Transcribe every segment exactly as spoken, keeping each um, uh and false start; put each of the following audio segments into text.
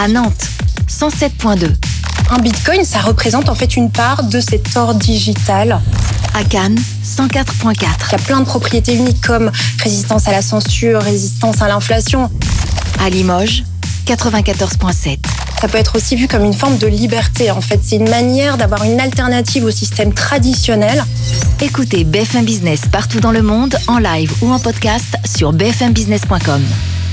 À Nantes, cent sept virgule deux. Un bitcoin, ça représente en fait une part de cet or digital. À Cannes, cent quatre virgule quatre. Il y a plein de propriétés uniques comme résistance à la censure, résistance à l'inflation. À Limoges, quatre-vingt-quatorze virgule sept. Ça peut être aussi vu comme une forme de liberté. En fait, c'est une manière d'avoir une alternative au système traditionnel. Écoutez B F M Business partout dans le monde, en live ou en podcast sur b f m business point com.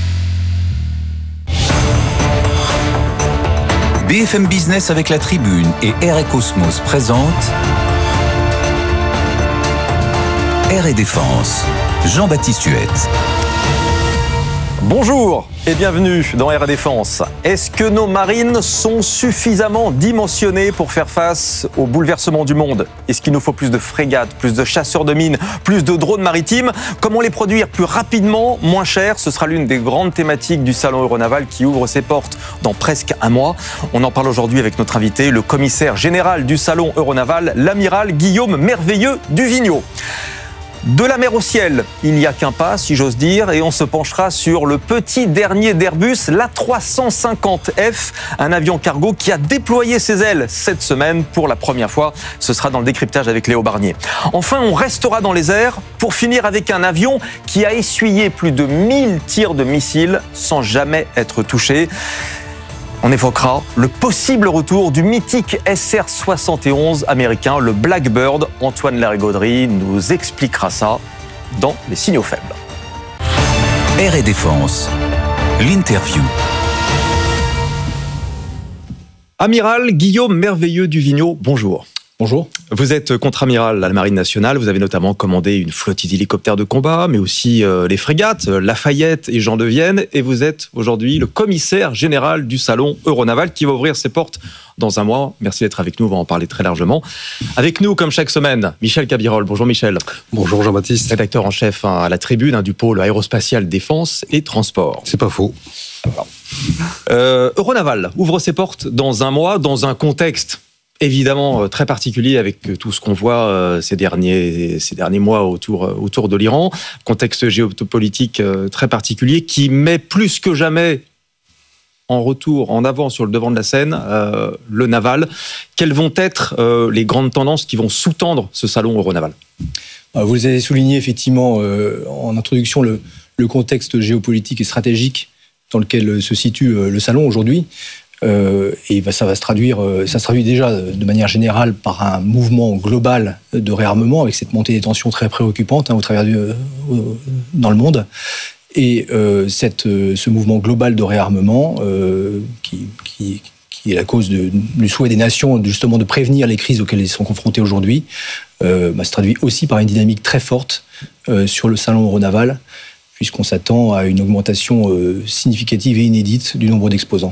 B F M Business avec la Tribune et Air et Cosmos présente Air et Défense. Jean-Baptiste Huette. Bonjour et bienvenue dans Air et Défense. Est-ce que nos marines sont suffisamment dimensionnées pour faire face aux bouleversements du monde ? Est-ce qu'il nous faut plus de frégates, plus de chasseurs de mines, plus de drones maritimes ? Comment les produire plus rapidement, moins cher ? Ce sera l'une des grandes thématiques du Salon Euronaval qui ouvre ses portes dans presque un mois. On en parle aujourd'hui avec notre invité, le commissaire général du Salon Euronaval, l'amiral Guillaume Merveilleux du Vigneaud. De la mer au ciel, il n'y a qu'un pas, si j'ose dire, et on se penchera sur le petit dernier d'Airbus, l'A trois cent cinquante F, un avion cargo qui a déployé ses ailes cette semaine pour la première fois. Ce sera dans le décryptage avec Léo Barnier. Enfin, on restera dans les airs pour finir avec un avion qui a essuyé plus de mille tirs de missiles sans jamais être touché. On évoquera le possible retour du mythique S R soixante et onze américain, le Blackbird. Antoine Larigauderie nous expliquera ça dans Les Signaux Faibles. Air et Défense, l'interview. Amiral Guillaume Merveilleux du Vigneaud, bonjour. Bonjour. Vous êtes contre-amiral à la Marine nationale. Vous avez notamment commandé une flottille d'hélicoptères de combat, mais aussi euh, les frégates, Lafayette et Jean de Vienne. Et vous êtes aujourd'hui le commissaire général du Salon Euronaval qui va ouvrir ses portes dans un mois. Merci d'être avec nous, on va en parler très largement. Avec nous, comme chaque semaine, Michel Cabirol. Bonjour Michel. Bonjour Jean-Baptiste. Rédacteur en chef hein, à la Tribune hein, du pôle aérospatial défense et transport. C'est pas faux. Euh, Euronaval ouvre ses portes dans un mois, dans un contexte évidemment très particulier avec tout ce qu'on voit euh, ces derniers ces derniers mois autour autour de l'Iran, contexte géopolitique euh, très particulier qui met plus que jamais en retour, en avant sur le devant de la scène euh, le naval. Quelles vont être euh, les grandes tendances qui vont sous-tendre ce salon Euronaval ? Vous avez souligné effectivement euh, en introduction le, le contexte géopolitique et stratégique dans lequel se situe euh, le salon aujourd'hui. Euh, et ça va se traduire, ça se traduit déjà de manière générale par un mouvement global de réarmement avec cette montée des tensions très préoccupante hein, au travers du, euh, dans le monde. Et euh, cette, ce mouvement global de réarmement euh, qui, qui, qui est la cause de, du souhait des nations justement de prévenir les crises auxquelles ils sont confrontés aujourd'hui, euh, bah, se traduit aussi par une dynamique très forte euh, sur le salon Euronaval, puisqu'on s'attend à une augmentation euh, significative et inédite du nombre d'exposants.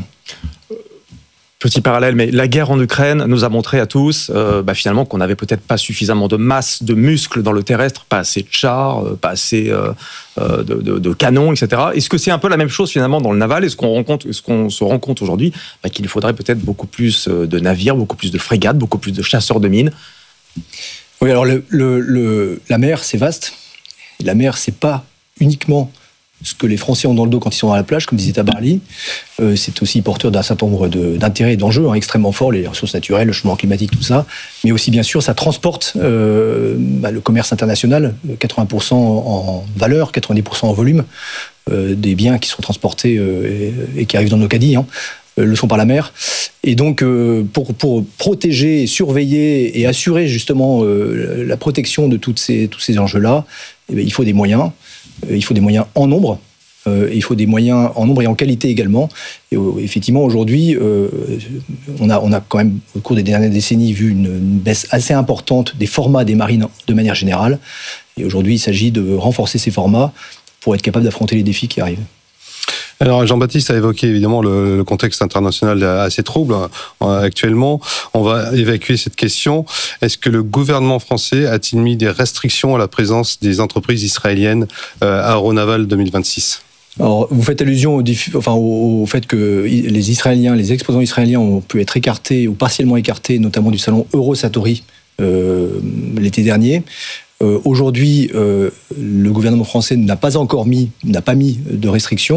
Petit parallèle, mais la guerre en Ukraine nous a montré à tous euh, bah finalement qu'on n'avait peut-être pas suffisamment de masse, de muscles dans le terrestre, pas assez de chars, euh, pas assez euh, euh, de, de, de canons, et cetera. Est-ce que c'est un peu la même chose finalement dans le naval ? Est-ce qu'on, rencontre, est-ce qu'on se rend compte aujourd'hui bah, qu'il faudrait peut-être beaucoup plus de navires, beaucoup plus de frégates, beaucoup plus de chasseurs de mines ? Oui, alors le, le, le, la mer, c'est vaste. Et la mer, c'est pas uniquement ce que les Français ont dans le dos quand ils sont à la plage, comme disait Tabarly. Euh, c'est aussi porteur d'un certain nombre de, d'intérêts et d'enjeux hein, extrêmement forts, les ressources naturelles, le changement climatique, tout ça. Mais aussi, bien sûr, ça transporte euh, bah, le commerce international, quatre-vingts pour cent en valeur, quatre-vingt-dix pour cent en volume, euh, des biens qui sont transportés euh, et, et qui arrivent dans nos caddies, hein, euh, le sont par la mer. Et donc, euh, pour, pour protéger, surveiller et assurer justement euh, la protection de toutes ces, tous ces enjeux-là, eh bien, il faut des moyens. Il faut des moyens en nombre, euh, et il faut des moyens en nombre et en qualité également. Et euh, effectivement, aujourd'hui, euh, on a, on a quand même, au cours des dernières décennies, vu une, une baisse assez importante des formats des marines de manière générale. Et aujourd'hui, il s'agit de renforcer ces formats pour être capable d'affronter les défis qui arrivent. Alors Jean-Baptiste a évoqué évidemment le, le contexte international assez trouble euh, actuellement. On va évacuer cette question. Est-ce que le gouvernement français a-t-il mis des restrictions à la présence des entreprises israéliennes euh, à Euronaval deux mille vingt-six ? Alors, vous faites allusion au, enfin, au, au fait que les Israéliens, les exposants israéliens ont pu être écartés ou partiellement écartés, notamment du salon Eurosatori euh, l'été dernier. Euh, aujourd'hui, euh, le gouvernement français n'a pas encore mis, n'a pas mis de restrictions.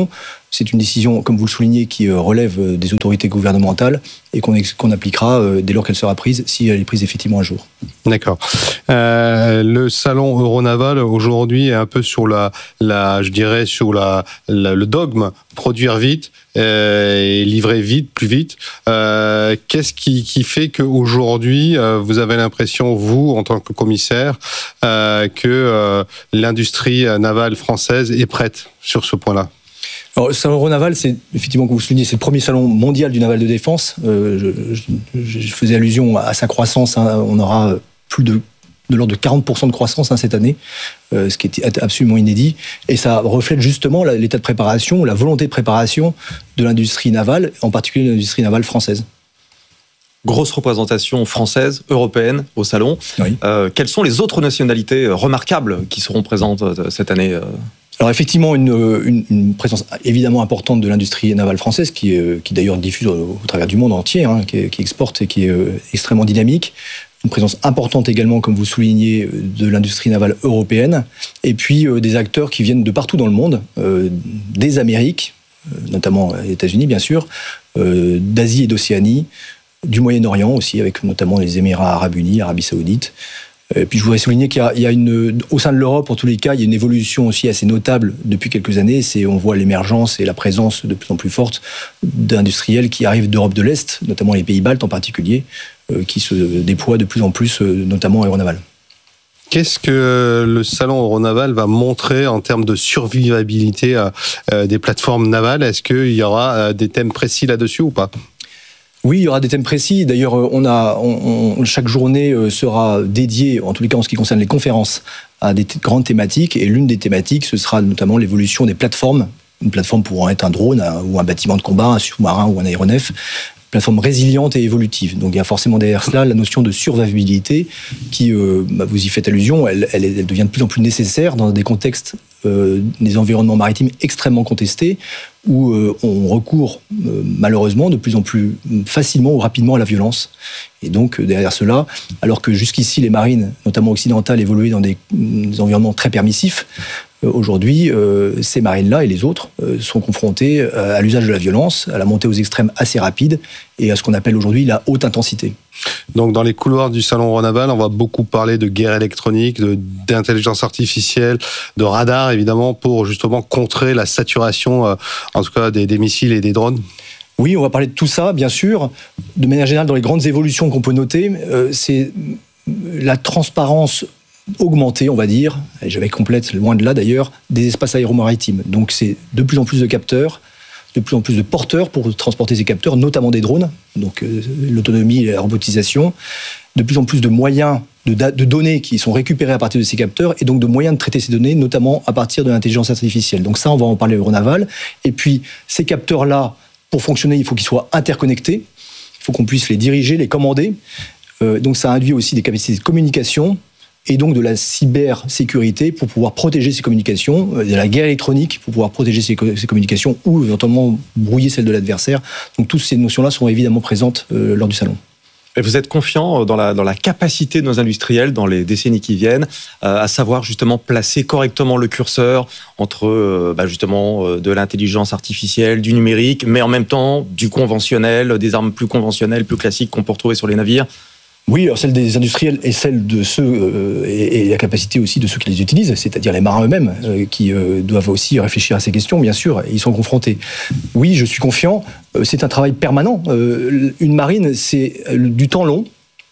c'est une décision, comme vous le soulignez, qui euh, relève euh, des autorités gouvernementales et qu'on, ex- qu'on appliquera euh, dès lors qu'elle sera prise, si elle est prise effectivement un jour. D'accord. Euh, le salon Euronaval aujourd'hui est un peu sur la, la je dirais sur la, la le dogme produire vite euh, et livrer vite, plus vite. Euh, qu'est-ce qui, qui fait qu'aujourd'hui euh, vous avez l'impression, vous en tant que commissaire, euh, que euh, l'industrie navale française est prête sur ce point-là? Alors, le salon Euronaval, c'est effectivement, comme vous le soulignez, c'est le premier salon mondial du naval de défense. Euh, je, je, je faisais allusion à sa croissance. Hein. On aura plus de, de l'ordre de quarante pour cent de croissance hein, cette année, euh, ce qui est absolument inédit. Et ça reflète justement la, l'état de préparation, la volonté de préparation de l'industrie navale, en particulier de l'industrie navale française. Grosse représentation française, européenne au salon. Oui. Euh, quelles sont les autres nationalités remarquables qui seront présentes cette année ? Alors effectivement, une, une, une présence évidemment importante de l'industrie navale française, qui, est, qui d'ailleurs diffuse au, au travers du monde entier, hein, qui, qui exporte et qui est euh, extrêmement dynamique. Une présence importante également, comme vous soulignez, de l'industrie navale européenne. Et puis euh, des acteurs qui viennent de partout dans le monde, euh, des Amériques, euh, notamment les États-Unis bien sûr, euh, d'Asie et d'Océanie, du Moyen-Orient aussi, avec notamment les Émirats arabes unis, Arabie saoudite. Et puis je voudrais souligner qu'il y a, il y a une, au sein de l'Europe, en tous les cas, il y a une évolution aussi assez notable depuis quelques années. C'est, on voit l'émergence et la présence de plus en plus forte d'industriels qui arrivent d'Europe de l'Est, notamment les pays baltes en particulier, euh, qui se déploient de plus en plus, euh, notamment aéronaval. Qu'est-ce que le salon Euronaval va montrer en termes de survivabilité euh, des plateformes navales ? Est-ce qu'il y aura euh, des thèmes précis là-dessus ou pas ? Oui, il y aura des thèmes précis. D'ailleurs, on a, on, on, chaque journée sera dédiée, en tous les cas en ce qui concerne les conférences, à des t- grandes thématiques. Et l'une des thématiques, ce sera notamment l'évolution des plateformes. Une plateforme pouvant être un drone un, ou un bâtiment de combat, un sous-marin ou un aéronef. Plateforme résiliente et évolutive. Donc il y a forcément derrière cela la notion de survivabilité qui, euh, bah, vous y faites allusion, elle, elle, elle devient de plus en plus nécessaire dans des contextes, euh, des environnements maritimes extrêmement contestés, où euh, on recourt euh, malheureusement de plus en plus facilement ou rapidement à la violence. Et donc derrière cela, alors que jusqu'ici les marines, notamment occidentales, évoluaient dans des, des environnements très permissifs, euh, aujourd'hui euh, ces marines-là et les autres euh, sont confrontés euh, à l'usage de la violence, à la montée aux extrêmes assez rapide et à ce qu'on appelle aujourd'hui la haute intensité. Donc dans les couloirs du salon Euronaval, on va beaucoup parler de guerre électronique, de, d'intelligence artificielle, de radar évidemment pour justement contrer la saturation, euh, en tout cas des, des missiles et des drones. Oui, on va parler de tout ça, bien sûr. De manière générale, dans les grandes évolutions qu'on peut noter, euh, c'est la transparence augmentée, on va dire, et j'avais complète, loin de là d'ailleurs, des espaces aéromaritimes. Donc c'est de plus en plus de capteurs, de plus en plus de porteurs pour transporter ces capteurs, notamment des drones, donc euh, l'autonomie et la robotisation, de plus en plus de moyens de, da- de données qui sont récupérées à partir de ces capteurs, et donc de moyens de traiter ces données, notamment à partir de l'intelligence artificielle. Donc ça, on va en parler au Euronaval. Et puis, ces capteurs-là, pour fonctionner, il faut qu'ils soient interconnectés, il faut qu'on puisse les diriger, les commander. Euh, donc ça induit aussi des capacités de communication, et donc de la cybersécurité pour pouvoir protéger ces communications, de la guerre électronique pour pouvoir protéger ces, ces communications ou éventuellement brouiller celles de l'adversaire. Donc toutes ces notions-là seront évidemment présentes euh, lors du salon. Et vous êtes confiant dans la, dans la capacité de nos industriels dans les décennies qui viennent euh, à savoir justement placer correctement le curseur entre euh, bah justement euh, de l'intelligence artificielle, du numérique, mais en même temps du conventionnel, des armes plus conventionnelles, plus classiques qu'on peut retrouver sur les navires? Oui, alors celle des industriels et celle de ceux euh, et, et la capacité aussi de ceux qui les utilisent, c'est-à-dire les marins eux-mêmes, euh, qui euh, doivent aussi réfléchir à ces questions, bien sûr, et ils sont confrontés. Oui, je suis confiant, euh, c'est un travail permanent. Euh, une marine, c'est du temps long.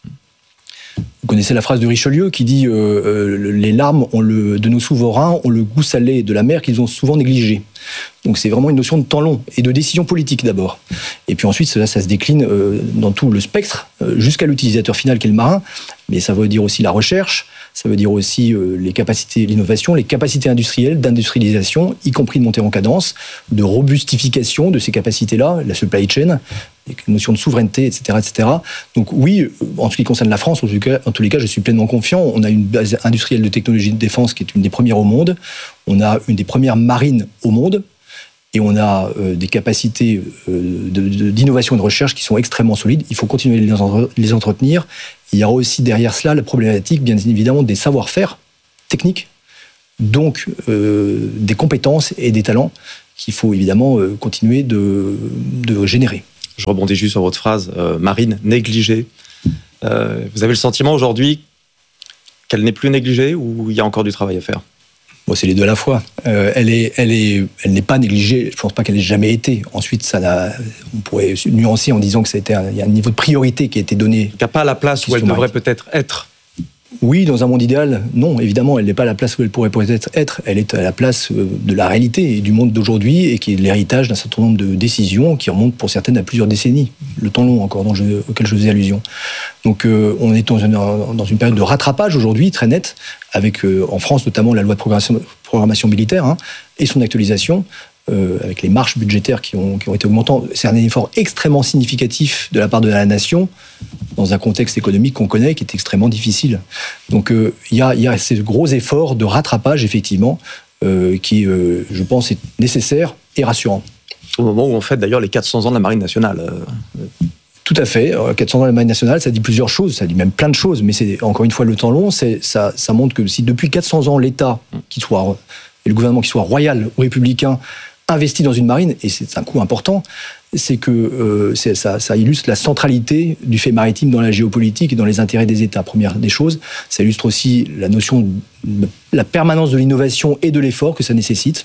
Vous connaissez la phrase de Richelieu qui dit euh, euh, les larmes ont le, de nos souverains ont le goût salé de la mer qu'ils ont souvent négligé. Donc c'est vraiment une notion de temps long et de décision politique d'abord. Et puis ensuite, ça, ça se décline euh, dans tout le spectre, euh, jusqu'à l'utilisateur final qui est le marin. Mais ça veut dire aussi la recherche, ça veut dire aussi euh, les capacités, l'innovation, les capacités industrielles, d'industrialisation, y compris de montée en cadence, de robustification de ces capacités-là, la supply chain, avec une notion de souveraineté, et cetera, et cetera. Donc oui, en ce qui concerne la France, en, tout cas, en tous les cas, je suis pleinement confiant. On a une base industrielle de technologie de défense qui est une des premières au monde. On a une des premières marines au monde. Et on a euh, des capacités euh, de, de, d'innovation et de recherche qui sont extrêmement solides. Il faut continuer de les, entre, les entretenir. Il y aura aussi derrière cela la problématique, bien évidemment, des savoir-faire techniques, donc euh, des compétences et des talents qu'il faut évidemment euh, continuer de, de générer. Je rebondis juste sur votre phrase, euh, marine négligée. Euh, vous avez le sentiment aujourd'hui qu'elle n'est plus négligée ou il y a encore du travail à faire ? Bon, c'est les deux à la fois. Euh, elle est, elle est, elle n'est pas négligée. Je pense pas qu'elle ait jamais été. Ensuite, ça n'a, on pourrait nuancer en disant que c'était un, il y a un niveau de priorité qui a été donné. Il n'y a pas la place où elle devrait peut-être être. Oui, dans un monde idéal, non, évidemment, elle n'est pas à la place où elle pourrait peut-être être. Elle est à la place de la réalité et du monde d'aujourd'hui et qui est l'héritage d'un certain nombre de décisions qui remontent pour certaines à plusieurs décennies, le temps long encore dont je, auquel je faisais allusion. Donc euh, on est dans une, dans une période de rattrapage aujourd'hui, très nette, avec euh, en France notamment la loi de programmation, programmation militaire hein, et son actualisation. Euh, avec les marches budgétaires qui ont, qui ont été augmentantes. C'est un effort extrêmement significatif de la part de la nation dans un contexte économique qu'on connaît qui est extrêmement difficile. Donc il euh, y, a, y a ces gros efforts de rattrapage, effectivement, euh, qui, euh, je pense, est nécessaire et rassurant. Au moment où on fête d'ailleurs les quatre cents ans de la Marine nationale. Euh... Tout à fait. quatre cents ans de la Marine nationale, ça dit plusieurs choses, ça dit même plein de choses, mais c'est encore une fois le temps long. C'est, ça, ça montre que si depuis quatre cents ans, l'État, qui soit, et le gouvernement qui soit royal ou républicain, investi dans une marine, et c'est un coût important, c'est que euh, c'est, ça, ça illustre la centralité du fait maritime dans la géopolitique et dans les intérêts des États, première des choses. Ça illustre aussi la notion de la permanence de l'innovation et de l'effort que ça nécessite.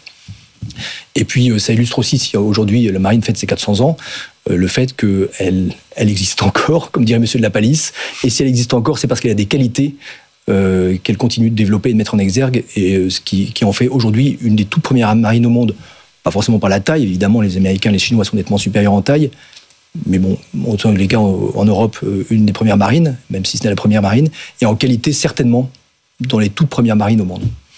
Et puis, euh, ça illustre aussi, si aujourd'hui la marine fête ses quatre cents ans, euh, le fait qu'elle elle existe encore, comme dirait Monsieur de la Palisse, et si elle existe encore, c'est parce qu'elle a des qualités euh, qu'elle continue de développer et de mettre en exergue, et euh, ce qui, qui en fait aujourd'hui une des toutes premières marines au monde. Pas forcément par la taille, évidemment, les Américains, les Chinois sont nettement supérieurs en taille, mais bon, autant les cas en Europe, une des premières marines, même si ce n'est la première marine, et en qualité certainement dans les toutes premières marines au monde.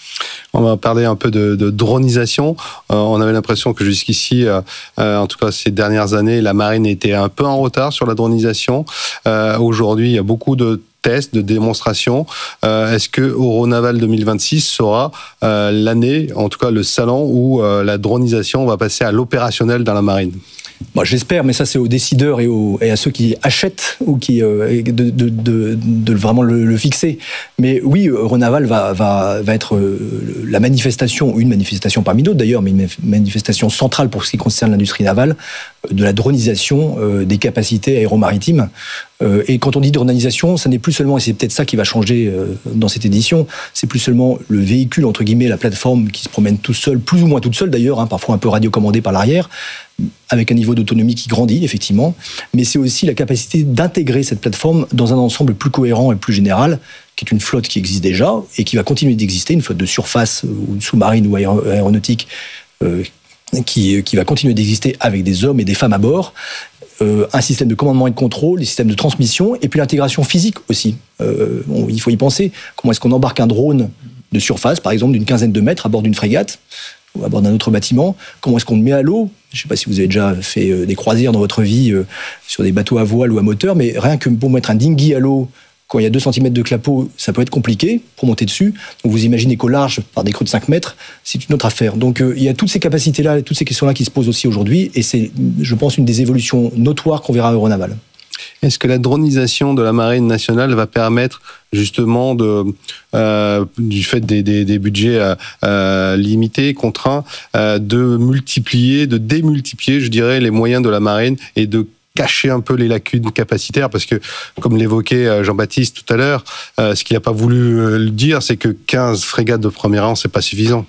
On va parler un peu de, de dronisation. Euh, on avait l'impression que jusqu'ici, euh, euh, en tout cas ces dernières années, la marine était un peu en retard sur la dronisation. Euh, aujourd'hui, il y a beaucoup de tests, de démonstrations. Euh, est-ce que Euronaval deux mille vingt-six sera euh, l'année, en tout cas le salon où euh, la dronisation va passer à l'opérationnel dans la marine ? Bon, j'espère, mais ça c'est aux décideurs et, aux, et à ceux qui achètent ou qui euh, de, de, de, de vraiment le, le fixer. Mais oui, Euronaval va, va, va être euh, la manifestation, une manifestation parmi d'autres d'ailleurs, mais une manifestation centrale pour ce qui concerne l'industrie navale, de la dronisation euh, des capacités aéromaritimes. Euh, et quand on dit dronisation, ça n'est plus seulement, et c'est peut-être ça qui va changer euh, dans cette édition, c'est plus seulement le véhicule, entre guillemets, la plateforme qui se promène tout seul, plus ou moins toute seule d'ailleurs, hein, parfois un peu radiocommandée par l'arrière, avec un niveau d'autonomie qui grandit, effectivement, mais c'est aussi la capacité d'intégrer cette plateforme dans un ensemble plus cohérent et plus général, qui est une flotte qui existe déjà et qui va continuer d'exister, une flotte de surface ou sous-marine ou aéro- aéronautique euh, qui, qui va continuer d'exister avec des hommes et des femmes à bord, euh, un système de commandement et de contrôle, des systèmes de transmission, et puis l'intégration physique aussi. Euh, bon, il faut y penser. Comment est-ce qu'on embarque un drone de surface, par exemple, d'une quinzaine de mètres à bord d'une frégate ou à bord d'un autre bâtiment? Comment est-ce qu'on le met à l'eau? Je ne sais pas si vous avez déjà fait euh, des croisières dans votre vie euh, sur des bateaux à voile ou à moteur, mais rien que pour mettre un dinghy à l'eau, quand il y a deux centimètres de clapot, ça peut être compliqué pour monter dessus. Donc vous imaginez qu'au large, par des creux de cinq mètres, c'est une autre affaire. Donc euh, il y a toutes ces capacités-là, toutes ces questions-là qui se posent aussi aujourd'hui, et c'est, je pense, une des évolutions notoires qu'on verra à Euronaval. Est-ce que la dronisation de la marine nationale va permettre justement de, euh, du fait des, des, des budgets euh, euh, limités, contraints, euh, de multiplier, de démultiplier, je dirais, les moyens de la marine et de cacher un peu les lacunes capacitaires, parce que, comme l'évoquait Jean-Baptiste tout à l'heure, euh, ce qu'il n'a pas voulu le dire, c'est que quinze frégates de premier rang, c'est pas suffisant.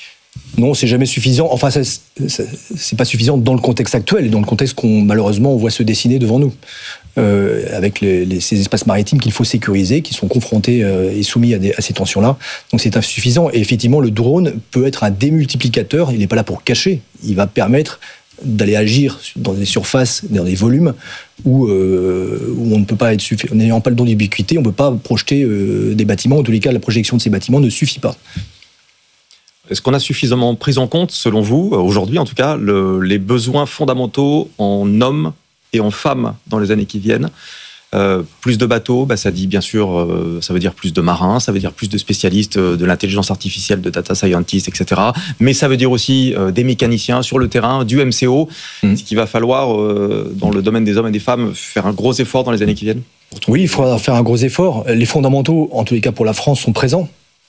Non, c'est jamais suffisant. Enfin, ça, ça, c'est pas suffisant dans le contexte actuel, et dans le contexte qu'on, malheureusement, on voit se dessiner devant nous. Euh, avec les, les, ces espaces maritimes qu'il faut sécuriser, qui sont confrontés euh, et soumis à, des, à ces tensions-là. Donc c'est insuffisant. Et effectivement, le drone peut être un démultiplicateur. Il n'est pas là pour cacher. Il va permettre d'aller agir dans des surfaces, dans des volumes où, euh, où on ne peut pas être suffisant. En n'ayant pas le don d'ubiquité, on ne peut pas projeter euh, des bâtiments. En tous les cas, la projection de ces bâtiments ne suffit pas. Est-ce qu'on a suffisamment pris en compte, selon vous, aujourd'hui en tout cas, le, les besoins fondamentaux en hommes et en femmes dans les années qui viennent? Euh, plus de bateaux, bah, ça dit bien sûr, euh, ça veut dire plus de marins, ça veut dire plus de spécialistes euh, de l'intelligence artificielle, de data scientists, et cetera. Mais ça veut dire aussi euh, des mécaniciens sur le terrain, du M C O, mmh. ce qu'il va falloir, euh, dans le domaine des hommes et des femmes, faire un gros effort dans les années qui viennent. Oui, il faudra faire un gros effort. Les fondamentaux, en tous les cas pour la France, sont présents.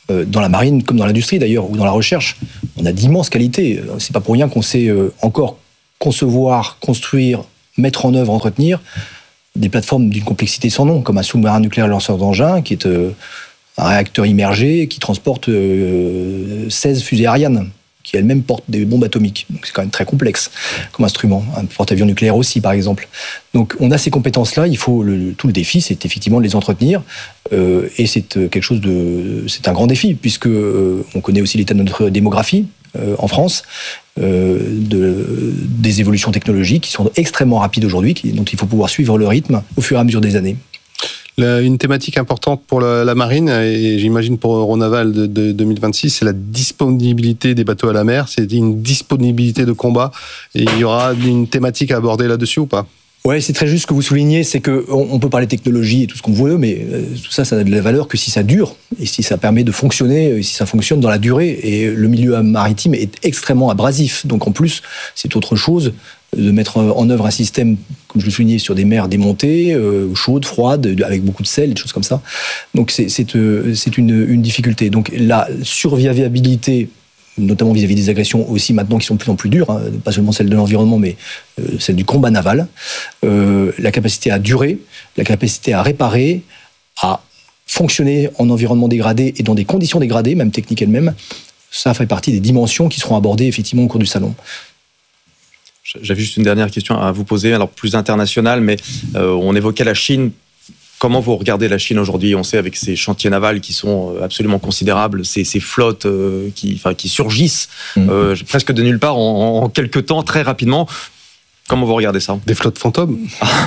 euh, dans la marine comme dans l'industrie d'ailleurs, ou dans la recherche. On a d'immenses qualités. C'est pas pour rien qu'on sait euh, encore concevoir, construire, mettre en œuvre, entretenir des plateformes d'une complexité sans nom, comme un sous-marin nucléaire lanceur d'engins, qui est euh, un réacteur immergé qui transporte euh, seize fusées Ariane, qui elles-mêmes portent des bombes atomiques. Donc c'est quand même très complexe comme instrument. Un porte-avions nucléaire aussi, par exemple. Donc on a ces compétences-là, il faut le, tout le défi, c'est effectivement de les entretenir. Euh, et c'est quelque chose de, c'est un grand défi, puisque euh, on connaît aussi l'état de notre démographie euh, en France, euh, de, des évolutions technologiques qui sont extrêmement rapides aujourd'hui, qui, dont il faut pouvoir suivre le rythme au fur et à mesure des années. Une thématique importante pour la, la marine, et j'imagine pour Euronaval de, de deux mille vingt-six, c'est la disponibilité des bateaux à la mer, c'est une disponibilité de combat. Et il y aura une thématique à aborder là-dessus ou pas ? Ouais, c'est très juste ce que vous soulignez, c'est qu'on on peut parler technologie et tout ce qu'on veut, mais euh, tout ça, ça a de la valeur que si ça dure, et si ça permet de fonctionner, et si ça fonctionne dans la durée. Et le milieu maritime est extrêmement abrasif, donc en plus, c'est autre chose de mettre en œuvre un système, comme je le soulignais, sur des mers démontées, euh, chaudes, froides, avec beaucoup de sel, des choses comme ça. Donc c'est, c'est, euh, c'est une, une difficulté. Donc la survivabilité, notamment vis-à-vis des agressions aussi maintenant qui sont de plus en plus dures, hein, pas seulement celles de l'environnement, mais euh, celles du combat naval, euh, la capacité à durer, la capacité à réparer, à fonctionner en environnement dégradé et dans des conditions dégradées, même techniques elles-mêmes, ça fait partie des dimensions qui seront abordées effectivement au cours du salon. J'avais juste une dernière question à vous poser, alors plus internationale, mais euh, on évoquait la Chine. Comment vous regardez la Chine aujourd'hui ? On sait avec ces chantiers navals qui sont absolument considérables, ces, ces flottes euh, qui, enfin, qui surgissent mmh. euh, presque de nulle part en, en quelques temps, très rapidement. Comment vous regardez ça ? Des flottes fantômes ?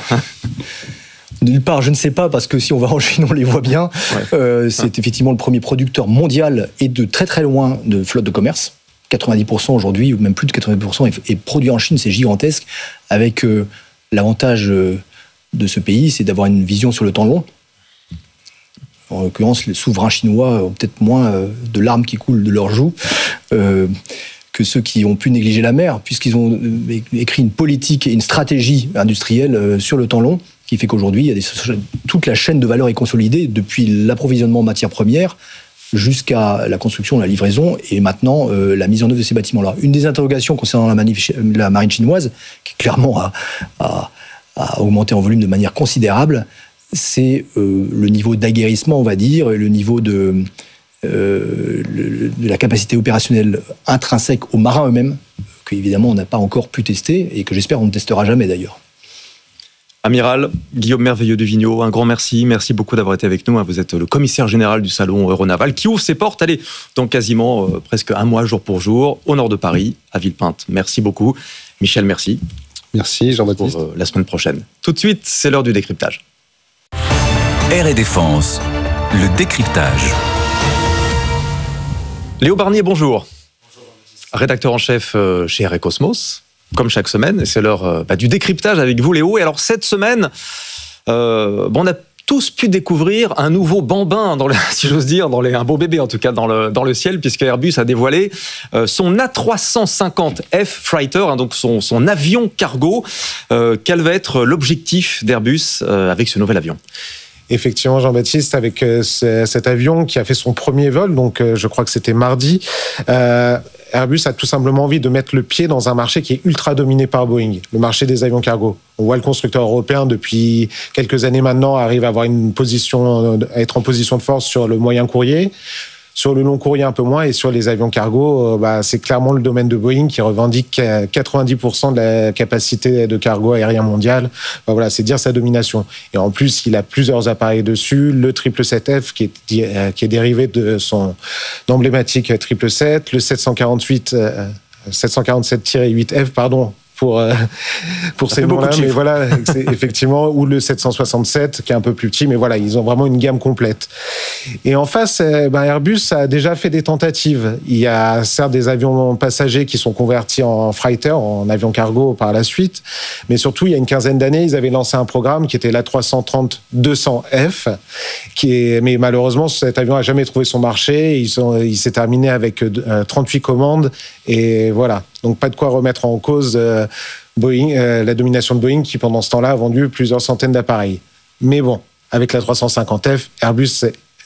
De nulle part, je ne sais pas, parce que si on va en Chine, on les voit bien. Ouais. Euh, c'est ouais. effectivement le premier producteur mondial et de très très loin de flotte de commerce. quatre-vingt-dix pour cent aujourd'hui, ou même plus de quatre-vingt-dix pour cent est, est produit en Chine, c'est gigantesque, avec euh, l'avantage euh, de ce pays, c'est d'avoir une vision sur le temps long. En l'occurrence, les souverains chinois ont peut-être moins euh, de larmes qui coulent de leurs joues euh, que ceux qui ont pu négliger la mer, puisqu'ils ont euh, écrit une politique et une stratégie industrielle euh, sur le temps long, qui fait qu'aujourd'hui, il y a des, toute la chaîne de valeur est consolidée, depuis l'approvisionnement en matières premières, jusqu'à la construction, la livraison et maintenant euh, la mise en œuvre de ces bâtiments-là. Une des interrogations concernant la, manif- la marine chinoise, qui clairement a, a, a augmenté en volume de manière considérable, c'est euh, le niveau d'aguerrissement, on va dire, et le niveau de, euh, le, de la capacité opérationnelle intrinsèque aux marins eux-mêmes, qu'évidemment on n'a pas encore pu tester et que j'espère on ne testera jamais d'ailleurs. Amiral Guillaume Merveilleux de Vigneault, un grand merci. Merci beaucoup d'avoir été avec nous. Vous êtes le commissaire général du salon Euronaval qui ouvre ses portes, allez, dans quasiment euh, presque un mois, jour pour jour, au nord de Paris, à Villepinte. Merci beaucoup. Michel, merci. Merci Jean-Baptiste. Pour euh, la semaine prochaine. Tout de suite, c'est l'heure du décryptage. Air et Défense, le décryptage. Léo Barnier, bonjour. Bonjour. Rédacteur en chef euh, chez Air et Cosmos. Comme chaque semaine, c'est l'heure euh, bah, du décryptage avec vous, Léo. Et alors, cette semaine, euh, bon, on a tous pu découvrir un nouveau bambin, dans le, si j'ose dire, dans les, un beau bébé en tout cas, dans le, dans le ciel, puisque Airbus a dévoilé euh, son A trois cent cinquante F Fighter, hein, donc son, son avion cargo. Euh, quel va être l'objectif d'Airbus euh, avec ce nouvel avion ? Effectivement, Jean-Baptiste, avec euh, cet avion qui a fait son premier vol, donc euh, je crois que c'était mardi, euh, Airbus a tout simplement envie de mettre le pied dans un marché qui est ultra dominé par Boeing, le marché des avions cargo. On voit le constructeur européen depuis quelques années maintenant arrive à avoir une position, à être en position de force sur le moyen courrier. Sur le long courrier un peu moins, et sur les avions cargo, euh, bah, c'est clairement le domaine de Boeing qui revendique quatre-vingt-dix pour cent de la capacité de cargo aérien mondial. Bah, voilà, c'est dire sa domination. Et en plus, il a plusieurs appareils dessus. Le sept cent soixante-sept F qui est, euh, qui est dérivé de son emblématique sept cent soixante-sept, le sept cent quarante-huit, euh, sept cent quarante-sept huit F, pardon, pour euh, pour ces noms-là, mais voilà, c'est effectivement, ou le sept cent soixante-sept qui est un peu plus petit, mais voilà, ils ont vraiment une gamme complète. Et en face, euh, ben Airbus a déjà fait des tentatives. Il y a certes des avions passagers qui sont convertis en freighter, en avions cargo par la suite, mais surtout il y a une quinzaine d'années, ils avaient lancé un programme qui était l'A trois cent trente deux cents F, qui est, mais malheureusement cet avion a jamais trouvé son marché. Ils sont, il s'est terminé avec euh, trente-huit commandes et voilà. Donc pas de quoi remettre en cause euh, Boeing, euh, la domination de Boeing qui pendant ce temps-là a vendu plusieurs centaines d'appareils. Mais bon, avec la trois cent cinquante F, Airbus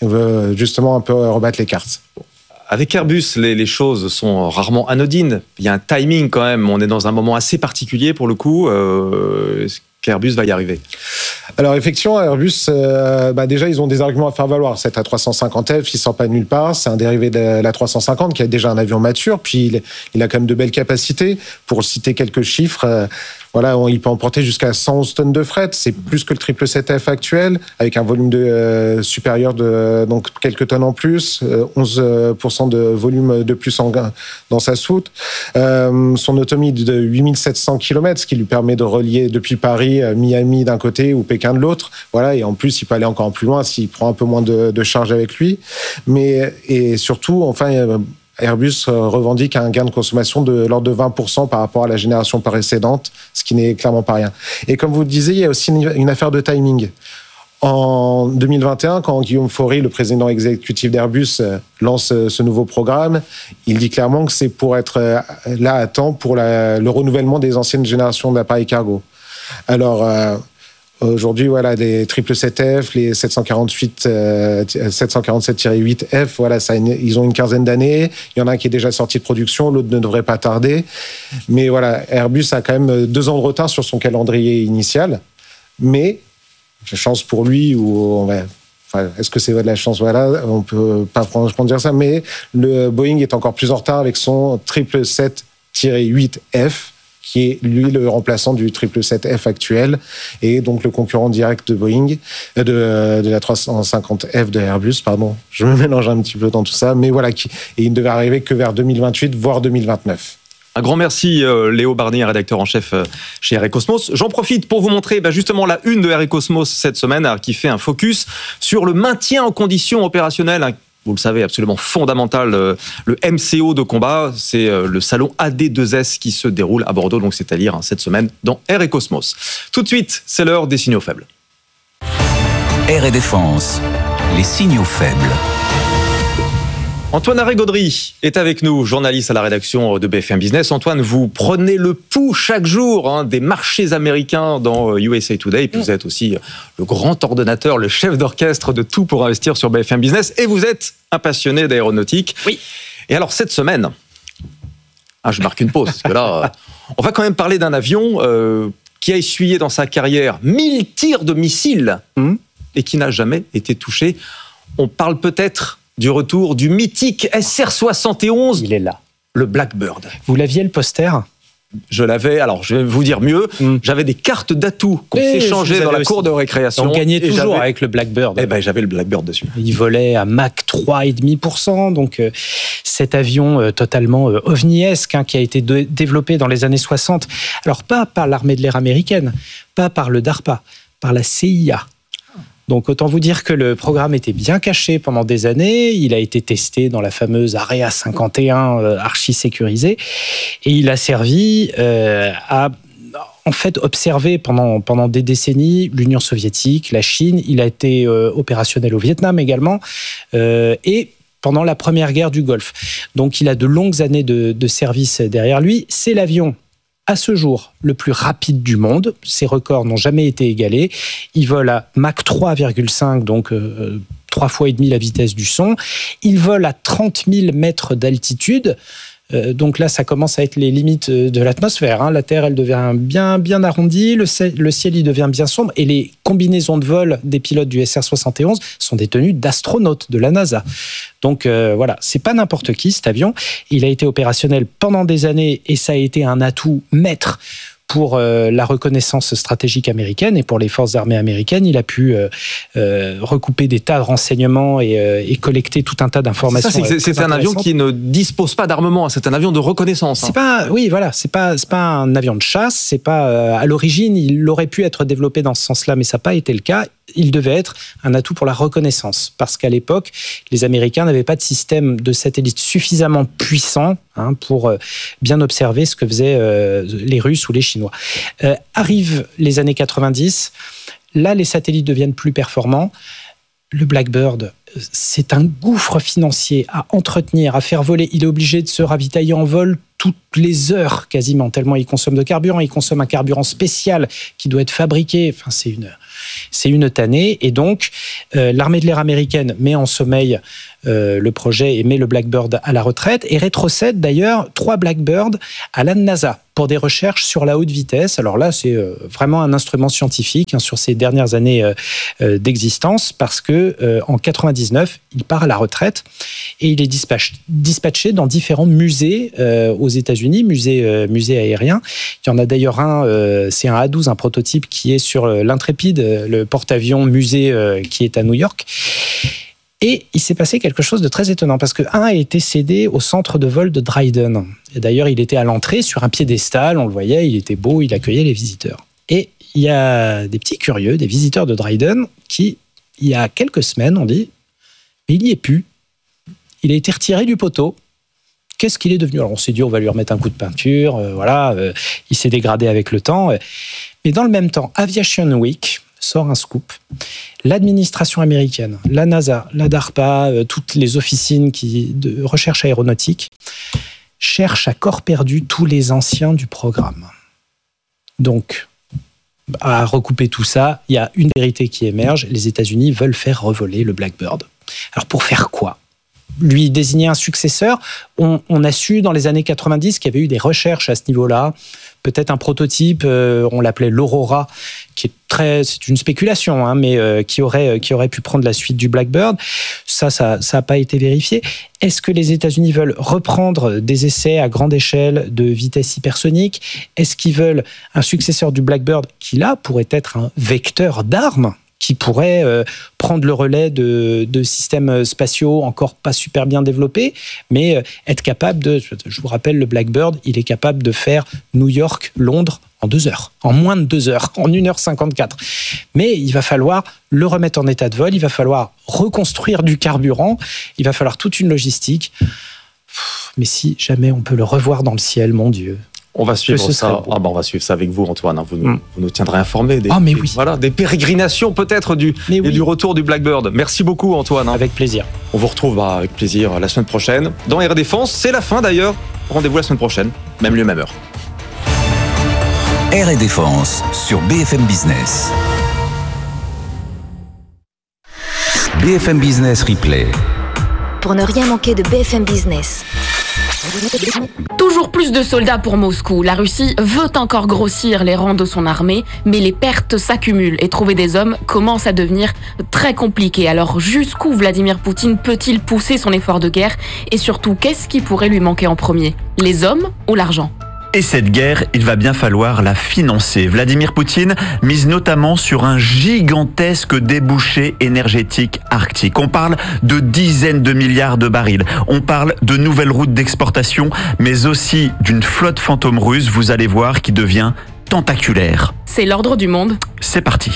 veut justement un peu rebattre les cartes. Avec Airbus, les, les choses sont rarement anodines. Il y a un timing quand même. On est dans un moment assez particulier pour le coup. Euh, est-ce qu'Airbus va y arriver ? Alors effectivement, Airbus, euh, bah déjà ils ont des arguments à faire valoir. Cet A trois cent cinquante F, il sort pas de nulle part. C'est un dérivé de l'A trois cent cinquante qui a déjà un avion mature. Puis il, il a quand même de belles capacités. Pour citer quelques chiffres, euh, voilà, on, il peut emporter jusqu'à cent onze tonnes de fret. C'est plus que le triple sept F actuel, avec un volume de euh, supérieur de donc quelques tonnes en plus, euh, onze pour cent de volume de plus en, dans sa soute. Euh, son autonomie de huit mille sept cents kilomètres, ce qui lui permet de relier depuis Paris, Miami d'un côté ou Pékin de l'autre. Voilà, et en plus, il peut aller encore plus loin s'il prend un peu moins de, de charge avec lui. Mais et surtout, enfin. Airbus revendique un gain de consommation de l'ordre de vingt pour cent par rapport à la génération précédente, ce qui n'est clairement pas rien. Et comme vous le disiez, il y a aussi une, une affaire de timing. En deux mille vingt et un, quand Guillaume Faury, le président exécutif d'Airbus, lance ce nouveau programme, il dit clairement que c'est pour être là à temps pour la, le renouvellement des anciennes générations d'appareils cargo. Alors, euh, aujourd'hui, voilà, les triple sept F, les sept cent quarante-huit, euh, sept cent quarante-sept huit F, voilà, ça, ils ont une quinzaine d'années. Il y en a un qui est déjà sorti de production, l'autre ne devrait pas tarder. Mais voilà, Airbus a quand même deux ans de retard sur son calendrier initial. Mais, chance pour lui, ou on va, enfin, est-ce que c'est de la chance? Voilà, on peut pas franchement dire ça, mais le Boeing est encore plus en retard avec son triple sept huit F, qui est, lui, le remplaçant du triple sept F actuel, et donc le concurrent direct de Boeing, de, de la trois cent cinquante F de Airbus, pardon. Je me mélange un petit peu dans tout ça, mais voilà, qui, et il ne devait arriver que vers deux mille vingt-huit, voire deux mille vingt-neuf. Un grand merci euh, Léo Barnier, rédacteur en chef euh, chez Air et Cosmos. J'en profite pour vous montrer bah, justement la une de Air et Cosmos cette semaine, hein, qui fait un focus sur le maintien en condition opérationnelle, hein, vous le savez, absolument fondamental, euh, le M C O de combat, c'est euh, le salon A D deux S qui se déroule à Bordeaux, donc c'est à lire hein, cette semaine dans Air et Cosmos. Tout de suite, c'est l'heure des signaux faibles. Air et Défense, les signaux faibles. Antoine Arré-Gaudry est avec nous, journaliste à la rédaction de B F M Business. Antoine, vous prenez le pouls chaque jour hein, des marchés américains dans U S A Today. Et puis vous êtes aussi le grand ordonnateur, le chef d'orchestre de tout pour investir sur B F M Business. Et vous êtes un passionné d'aéronautique. Oui. Et alors cette semaine, ah, je marque une pause, parce que là, on va quand même parler d'un avion euh, qui a essuyé dans sa carrière mille tirs de missiles mmh. et qui n'a jamais été touché. On parle peut-être du retour du mythique S R soixante et onze. Il est là. Le Blackbird. Vous l'aviez, le poster ? Je l'avais, alors je vais vous dire mieux, mm. j'avais des cartes d'atouts qu'on Et s'échangeait dans la aussi. cour de récréation. On gagnait toujours avec le Blackbird. Eh ben, j'avais le Blackbird dessus. Il volait à Mach trois virgule cinq pour cent, donc euh, cet avion euh, totalement euh, ovniesque hein, qui a été de- développé dans les années soixante. Alors pas par l'armée de l'air américaine, pas par le DARPA, par la C I A. Donc autant vous dire que le programme était bien caché pendant des années. Il a été testé dans la fameuse Area cinquante et un euh, archi-sécurisée. Et il a servi euh, à en fait observer pendant, pendant des décennies l'Union soviétique, la Chine. Il a été euh, opérationnel au Vietnam également. Euh, et pendant la première guerre du Golfe. Donc il a de longues années de, de service derrière lui. C'est l'avion à ce jour le plus rapide du monde. Ses records n'ont jamais été égalés. Il vole à Mach trois virgule cinq, donc euh, trois fois et demi la vitesse du son. Il vole à trente mille mètres d'altitude. Euh, donc là, ça commence à être les limites de l'atmosphère. Hein. La Terre, elle devient bien, bien arrondie. Le ciel, le ciel, il devient bien sombre. Et les combinaisons de vol des pilotes du S R soixante et onze sont des tenues d'astronautes de la NASA. Donc euh, voilà, c'est pas n'importe qui cet avion. Il a été opérationnel pendant des années et ça a été un atout maître pour euh, la reconnaissance stratégique américaine et pour les forces armées américaines. Il a pu euh, euh, recouper des tas de renseignements et, euh, et collecter tout un tas d'informations. C'est, ça, c'est, c'est un avion qui ne dispose pas d'armement, c'est un avion de reconnaissance. Hein. C'est pas, oui, voilà, c'est pas, c'est pas un avion de chasse. C'est pas euh, à l'origine, il aurait pu être développé dans ce sens-là, mais ça n'a pas été le cas. Il devait être un atout pour la reconnaissance, parce qu'à l'époque, les Américains n'avaient pas de système de satellite suffisamment puissant hein, pour euh, bien observer ce que faisaient euh, les Russes ou les Chinois. Euh, arrivent les années quatre-vingt-dix, là les satellites deviennent plus performants. Le Blackbird, c'est un gouffre financier à entretenir, à faire voler. Il est obligé de se ravitailler en vol toutes les heures quasiment, tellement il consomme de carburant. Il consomme un carburant spécial qui doit être fabriqué. Enfin, c'est une, c'est une tannée. Et donc, euh, l'armée de l'air américaine met en sommeil euh, le projet et met le Blackbird à la retraite et rétrocède d'ailleurs trois Blackbirds à la NASA pour des recherches sur la haute vitesse. Alors là, c'est euh, vraiment un instrument scientifique hein, sur ces dernières années euh, euh, d'existence parce que euh, en quatre-vingt-dix-neuf, il part à la retraite et il est dispatch, dispatché dans différents musées euh, aux États-Unis, musées, euh, musées aériens. Il y en a d'ailleurs un, euh, c'est un A douze, un prototype qui est sur l'Intrépide, le porte-avions musée euh, qui est à New York. Et il s'est passé quelque chose de très étonnant parce que un a été cédé au centre de vol de Dryden. Et d'ailleurs, il était à l'entrée sur un piédestal, on le voyait, il était beau, il accueillait les visiteurs. Et il y a des petits curieux, des visiteurs de Dryden qui, il y a quelques semaines, ont dit « mais il n'y est plus. Il a été retiré du poteau. Qu'est-ce qu'il est devenu ?» Alors on s'est dit « on va lui remettre un coup de peinture, euh, voilà, euh, il s'est dégradé avec le temps. » Mais dans le même temps, Aviation Week sort un scoop. L'administration américaine, la NASA, la DARPA, euh, toutes les officines qui, de recherche aéronautique cherchent à corps perdu tous les anciens du programme. Donc, à recouper tout ça, il y a une vérité qui émerge. Les États-Unis veulent faire revoler le Blackbird. Alors pour faire quoi ? Lui désigner un successeur. On, on a su dans les années quatre-vingt-dix qu'il y avait eu des recherches à ce niveau-là. Peut-être un prototype, euh, on l'appelait l'Aurora, qui est très, c'est une spéculation, hein, mais euh, qui aurait, qui aurait pu prendre la suite du Blackbird. Ça, ça, ça n'a pas été vérifié. Est-ce que les États-Unis veulent reprendre des essais à grande échelle de vitesse hypersonique ? Est-ce qu'ils veulent un successeur du Blackbird qui là pourrait être un vecteur d'armes ? Qui pourrait euh, prendre le relais de, de systèmes spatiaux encore pas super bien développés, mais euh, être capable de... Je vous rappelle, le Blackbird, il est capable de faire New York, Londres en deux heures, en moins de deux heures, en une heure cinquante-quatre. Mais il va falloir le remettre en état de vol, il va falloir reconstruire du carburant, il va falloir toute une logistique. Mais si jamais on peut le revoir dans le ciel, mon Dieu... On va suivre ça. Ah ben on va suivre ça avec vous, Antoine. Vous nous, mm. vous nous tiendrez informés des, ah, mais des, oui. voilà, des pérégrinations peut-être du, et oui. du retour du Blackbird. Merci beaucoup, Antoine. Avec plaisir. On vous retrouve bah, avec plaisir la semaine prochaine dans Air Défense. C'est la fin d'ailleurs. Rendez-vous la semaine prochaine, même lieu, même heure. Air Défense sur B F M Business. B F M Business Replay. Pour ne rien manquer de B F M Business. Toujours plus de soldats pour Moscou. La Russie veut encore grossir les rangs de son armée, mais les pertes s'accumulent et trouver des hommes commence à devenir très compliqué. Alors jusqu'où Vladimir Poutine peut-il pousser son effort de guerre ? Et surtout, qu'est-ce qui pourrait lui manquer en premier ? Les hommes ou l'argent ? Et cette guerre, il va bien falloir la financer. Vladimir Poutine mise notamment sur un gigantesque débouché énergétique arctique. On parle de dizaines de milliards de barils. On parle de nouvelles routes d'exportation, mais aussi d'une flotte fantôme russe, vous allez voir, qui devient tentaculaire. C'est l'ordre du monde. C'est parti.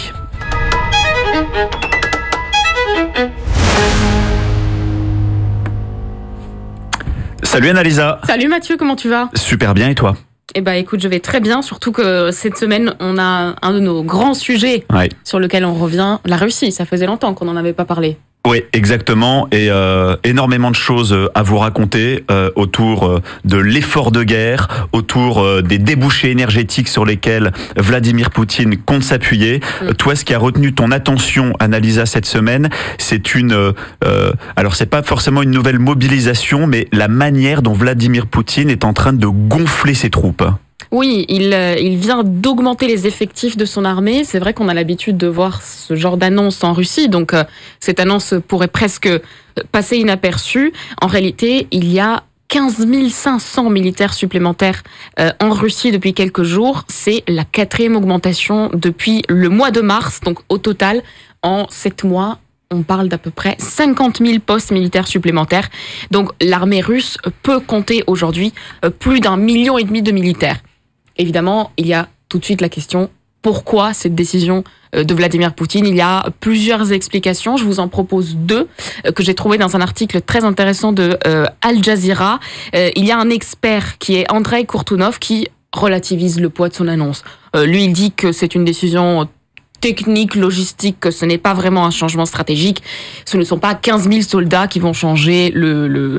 Salut Annalisa. Salut Mathieu, comment tu vas ? Super bien, et toi ? Eh ben, écoute, je vais très bien, surtout que cette semaine, on a un de nos grands sujets ouais. sur lequel on revient, la Russie. Ça faisait longtemps qu'on n'en avait pas parlé. Oui, exactement. Et euh, énormément de choses à vous raconter euh, autour de l'effort de guerre, autour euh, des débouchés énergétiques sur lesquels Vladimir Poutine compte s'appuyer. Mm. Toi, ce qui a retenu ton attention, Annalisa, cette semaine, c'est une... Euh, alors, c'est pas forcément une nouvelle mobilisation, mais la manière dont Vladimir Poutine est en train de gonfler ses troupes. Oui, il, il vient d'augmenter les effectifs de son armée. C'est vrai qu'on a l'habitude de voir ce genre d'annonce en Russie, donc euh, cette annonce pourrait presque passer inaperçue. En réalité, il y a quinze mille cinq cents militaires supplémentaires euh, en Russie depuis quelques jours. C'est la quatrième augmentation depuis le mois de mars, donc au total, en sept mois, on parle d'à peu près cinquante mille postes militaires supplémentaires. Donc l'armée russe peut compter aujourd'hui plus d'un million et demi de militaires. Évidemment, il y a tout de suite la question, pourquoi cette décision de Vladimir Poutine ? Il y a plusieurs explications, je vous en propose deux, que j'ai trouvé dans un article très intéressant de euh, Al Jazeera. Euh, il y a un expert qui est Andrei Kourtounov qui relativise le poids de son annonce. Euh, lui, il dit que c'est une décision technique, logistique, que ce n'est pas vraiment un changement stratégique. Ce ne sont pas quinze mille soldats qui vont changer le... le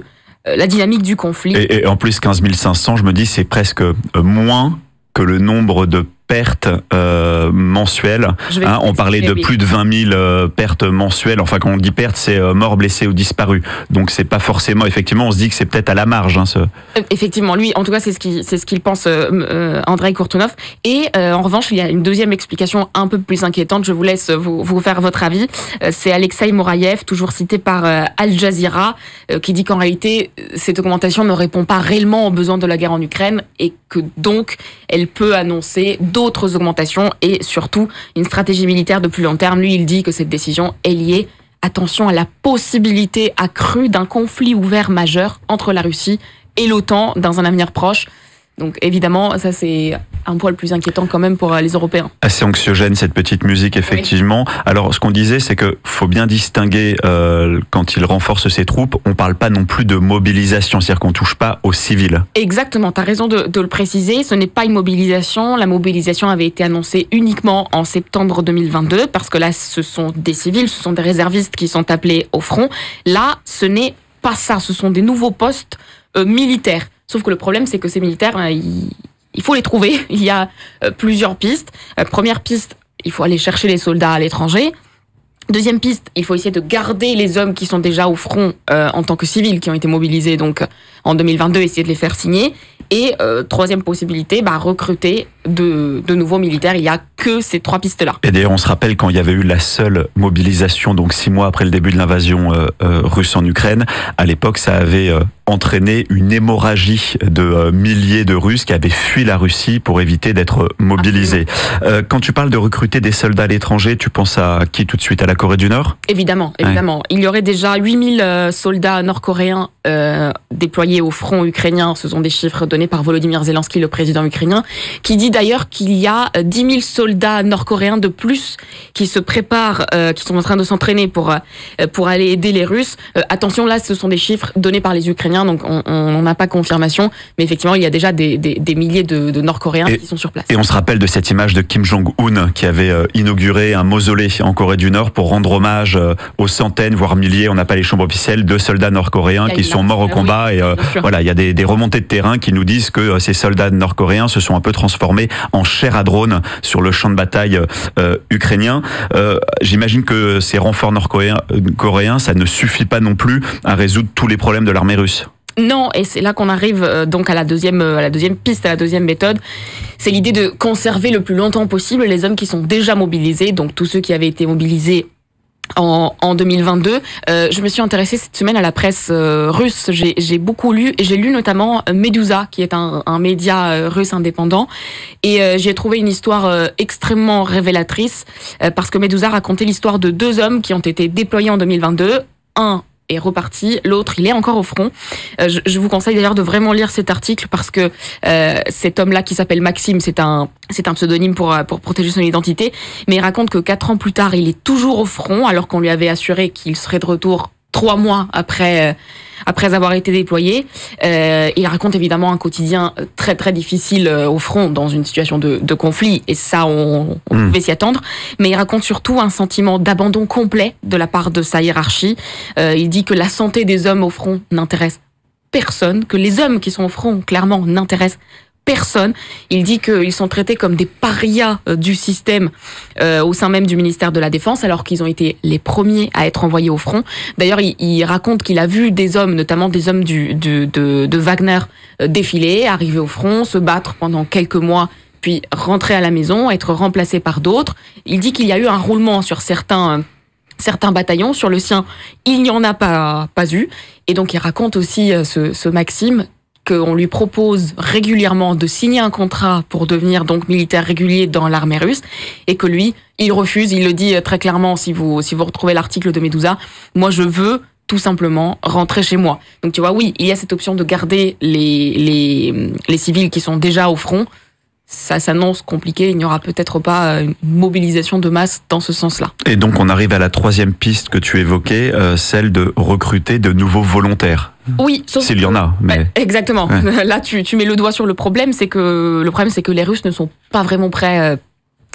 la dynamique du conflit. Et, et en plus, quinze mille cinq cents, je me dis, c'est presque moins que le nombre de pertes euh, mensuelles. Hein, on parlait de plus de vingt mille euh, pertes mensuelles. Enfin, quand on dit pertes, c'est euh, morts, blessés ou disparus. Donc, c'est pas forcément. Effectivement, on se dit que c'est peut-être à la marge. Hein, ce... Effectivement, lui, en tout cas, c'est ce qu'il, c'est ce qu'il pense, euh, euh, Andrei Kortunov. Et euh, en revanche, il y a une deuxième explication un peu plus inquiétante. Je vous laisse vous, vous faire votre avis. Euh, c'est Alexei Mouraïev, toujours cité par euh, Al Jazeera, euh, qui dit qu'en réalité, cette augmentation ne répond pas réellement aux besoins de la guerre en Ukraine et que donc, elle peut annoncer d'autres augmentations et surtout une stratégie militaire de plus long terme. Lui, il dit que cette décision est liée, attention, à la possibilité accrue d'un conflit ouvert majeur entre la Russie et l'OTAN dans un avenir proche. Donc évidemment, ça c'est un poil plus inquiétant quand même pour les Européens. Assez anxiogène cette petite musique, effectivement. Oui. Alors ce qu'on disait, c'est que faut bien distinguer euh, quand il renforce ses troupes, on parle pas non plus de mobilisation, c'est-à-dire qu'on touche pas aux civils. Exactement, tu as raison de, de le préciser, ce n'est pas une mobilisation. La mobilisation avait été annoncée uniquement en septembre deux mille vingt-deux, parce que là ce sont des civils, ce sont des réservistes qui sont appelés au front. Là, ce n'est pas ça, ce sont des nouveaux postes euh, militaires. Sauf que le problème, c'est que ces militaires, euh, il, il faut les trouver. Il y a euh, plusieurs pistes. Euh, première piste, il faut aller chercher les soldats à l'étranger. Deuxième piste, il faut essayer de garder les hommes qui sont déjà au front euh, en tant que civils, qui ont été mobilisés donc en deux mille vingt-deux, essayer de les faire signer. Et euh, troisième possibilité, bah, recruter de, de nouveaux militaires. Il n'y a que ces trois pistes-là. Et d'ailleurs, on se rappelle quand il y avait eu la seule mobilisation, donc six mois après le début de l'invasion euh, euh, russe en Ukraine, à l'époque, ça avait euh, entraîné une hémorragie de euh, milliers de Russes qui avaient fui la Russie pour éviter d'être mobilisés. Euh, quand tu parles de recruter des soldats à l'étranger, tu penses à qui tout de suite? À la Corée du Nord? Évidemment, évidemment. Ouais. Il y aurait déjà huit mille euh, soldats nord-coréens euh, déployés au front ukrainien. Ce sont des chiffres donnés par Volodymyr Zelensky, le président ukrainien, qui dit d'ailleurs qu'il y a dix mille soldats nord-coréens de plus qui se préparent, euh, qui sont en train de s'entraîner pour, euh, pour aller aider les Russes. Euh, attention, là, ce sont des chiffres donnés par les Ukrainiens, donc on n'en a pas confirmation. Mais effectivement, il y a déjà des, des, des milliers de, de Nord-Coréens et, qui sont sur place. Et on se rappelle de cette image de Kim Jong-un qui avait euh, inauguré un mausolée en Corée du Nord pour rendre hommage euh, aux centaines, voire milliers, on n'a pas les chambres officielles, de soldats nord-coréens qui sont morts au combat. Oui, et euh, voilà, il y a des, des remontées de terrain qui nous disent que euh, ces soldats nord-coréens se sont un peu transformés en chair à drone sur le champ de bataille euh, ukrainien. Euh, j'imagine que ces renforts nord-coréens, euh, coréens, ça ne suffit pas non plus à résoudre tous les problèmes de l'armée russe. Non, et c'est là qu'on arrive euh, donc à la deuxième, euh, à la deuxième piste, à la deuxième méthode. C'est l'idée de conserver le plus longtemps possible les hommes qui sont déjà mobilisés, donc tous ceux qui avaient été mobilisés en, en deux mille vingt-deux. Euh, je me suis intéressée cette semaine à la presse euh, russe. J'ai, j'ai beaucoup lu, et j'ai lu notamment Medusa, qui est un, un média euh, russe indépendant. Et euh, j'ai trouvé une histoire euh, extrêmement révélatrice, euh, parce que Medusa racontait l'histoire de deux hommes qui ont été déployés en deux mille vingt-deux. Un est reparti, l'autre il est encore au front. Euh, je, je vous conseille d'ailleurs de vraiment lire cet article parce que euh, cet homme-là qui s'appelle Maxime, c'est un c'est un pseudonyme pour pour protéger son identité, mais il raconte que quatre ans plus tard, il est toujours au front alors qu'on lui avait assuré qu'il serait de retour trois mois après euh, après avoir été déployé. Euh, il raconte évidemment un quotidien très très difficile euh, au front dans une situation de, de conflit, et ça on, on mmh. pouvait s'y attendre, mais il raconte surtout un sentiment d'abandon complet de la part de sa hiérarchie. Euh, il dit que la santé des hommes au front n'intéresse personne, que les hommes qui sont au front clairement n'intéressent personne. Il dit qu'ils sont traités comme des parias du système euh, au sein même du ministère de la Défense, alors qu'ils ont été les premiers à être envoyés au front. D'ailleurs, il, il raconte qu'il a vu des hommes, notamment des hommes du, du, de, de Wagner, euh, défiler, arriver au front, se battre pendant quelques mois, puis rentrer à la maison, être remplacés par d'autres. Il dit qu'il y a eu un roulement sur certains... certains bataillons. Sur le sien, il n'y en a pas, pas eu. Et donc, il raconte aussi, ce, ce Maxime, qu'on lui propose régulièrement de signer un contrat pour devenir donc militaire régulier dans l'armée russe, et que lui, il refuse. Il le dit très clairement, si vous, si vous retrouvez l'article de Medusa, moi je veux tout simplement rentrer chez moi. Donc tu vois, oui, il y a cette option de garder les, les, les civils qui sont déjà au front. Ça s'annonce compliqué, il n'y aura peut-être pas une mobilisation de masse dans ce sens-là. Et donc on arrive à la troisième piste que tu évoquais, euh, celle de recruter de nouveaux volontaires. Oui, sauf s'il y en a. Mais... Exactement. Ouais. Là, tu, tu mets le doigt sur le problème, c'est que le problème, c'est que les Russes ne sont pas vraiment prêts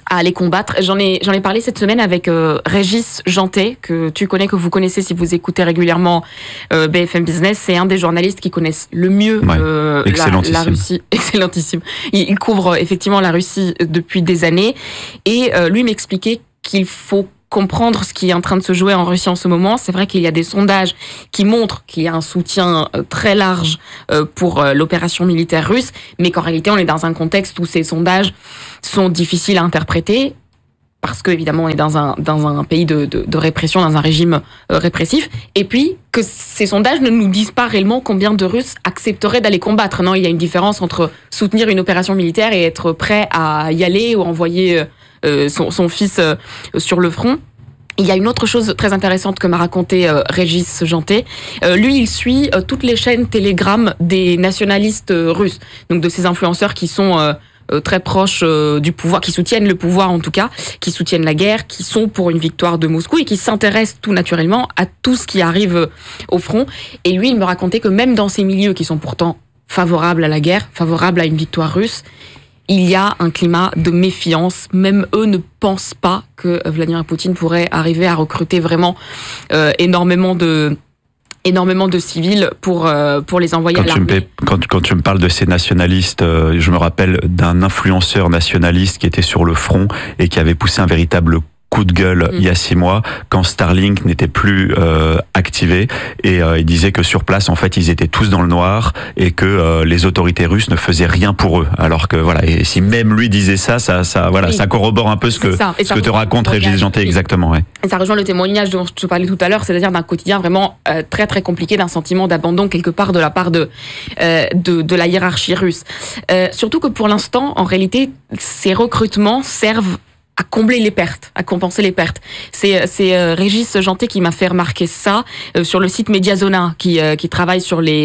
à aller combattre. J'en ai, j'en ai parlé cette semaine avec euh, Régis Janté, que tu connais, que vous connaissez si vous écoutez régulièrement euh, B F M Business. C'est un des journalistes qui connaissent le mieux ouais, euh, la, la Russie. Excellentissime. Il, il couvre effectivement la Russie depuis des années. Et euh, lui m'expliquait qu'il faut comprendre ce qui est en train de se jouer en Russie en ce moment. C'est vrai qu'il y a des sondages qui montrent qu'il y a un soutien très large pour l'opération militaire russe, mais qu'en réalité, on est dans un contexte où ces sondages sont difficiles à interpréter, parce qu'évidemment, on est dans un, dans un pays de, de, de répression, dans un régime répressif, et puis que ces sondages ne nous disent pas réellement combien de Russes accepteraient d'aller combattre. Non, il y a une différence entre soutenir une opération militaire et être prêt à y aller ou envoyer euh, son, son fils euh, sur le front. Il y a une autre chose très intéressante que m'a raconté euh, Régis Janté. Euh, lui, il suit euh, toutes les chaînes Telegram des nationalistes euh, russes, donc de ces influenceurs qui sont euh, euh, très proches euh, du pouvoir, qui soutiennent le pouvoir en tout cas, qui soutiennent la guerre, qui sont pour une victoire de Moscou et qui s'intéressent tout naturellement à tout ce qui arrive euh, au front. Et lui, il me racontait que même dans ces milieux qui sont pourtant favorables à la guerre, favorables à une victoire russe, il y a un climat de méfiance. Même eux ne pensent pas que Vladimir Poutine pourrait arriver à recruter vraiment euh, énormément de énormément de civils pour euh, pour les envoyer quand à l'armée. Tu me, quand, quand tu me parles de ces nationalistes, euh, je me rappelle d'un influenceur nationaliste qui était sur le front et qui avait poussé un véritable coup de gueule mmh. il y a six mois quand Starlink n'était plus euh, activé et euh, il disait que sur place en fait ils étaient tous dans le noir et que euh, les autorités russes ne faisaient rien pour eux, alors que voilà, et si même lui disait ça ça ça voilà oui. ça corrobore un peu ce que ce que te raconte Régis Janté. Exactement, ouais. Et ça rejoint le témoignage dont je te parlais tout à l'heure, c'est-à-dire d'un quotidien vraiment euh, très très compliqué, d'un sentiment d'abandon quelque part de la part de euh, de, de la hiérarchie russe. Euh, surtout que pour l'instant en réalité ces recrutements servent à combler les pertes, à compenser les pertes. C'est, c'est euh, Régis Janté qui m'a fait remarquer ça euh, sur le site Mediazona, qui, euh, qui travaille sur les,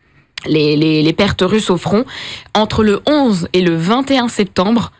les, les, les pertes russes au front. Entre le onze et le vingt et un septembre,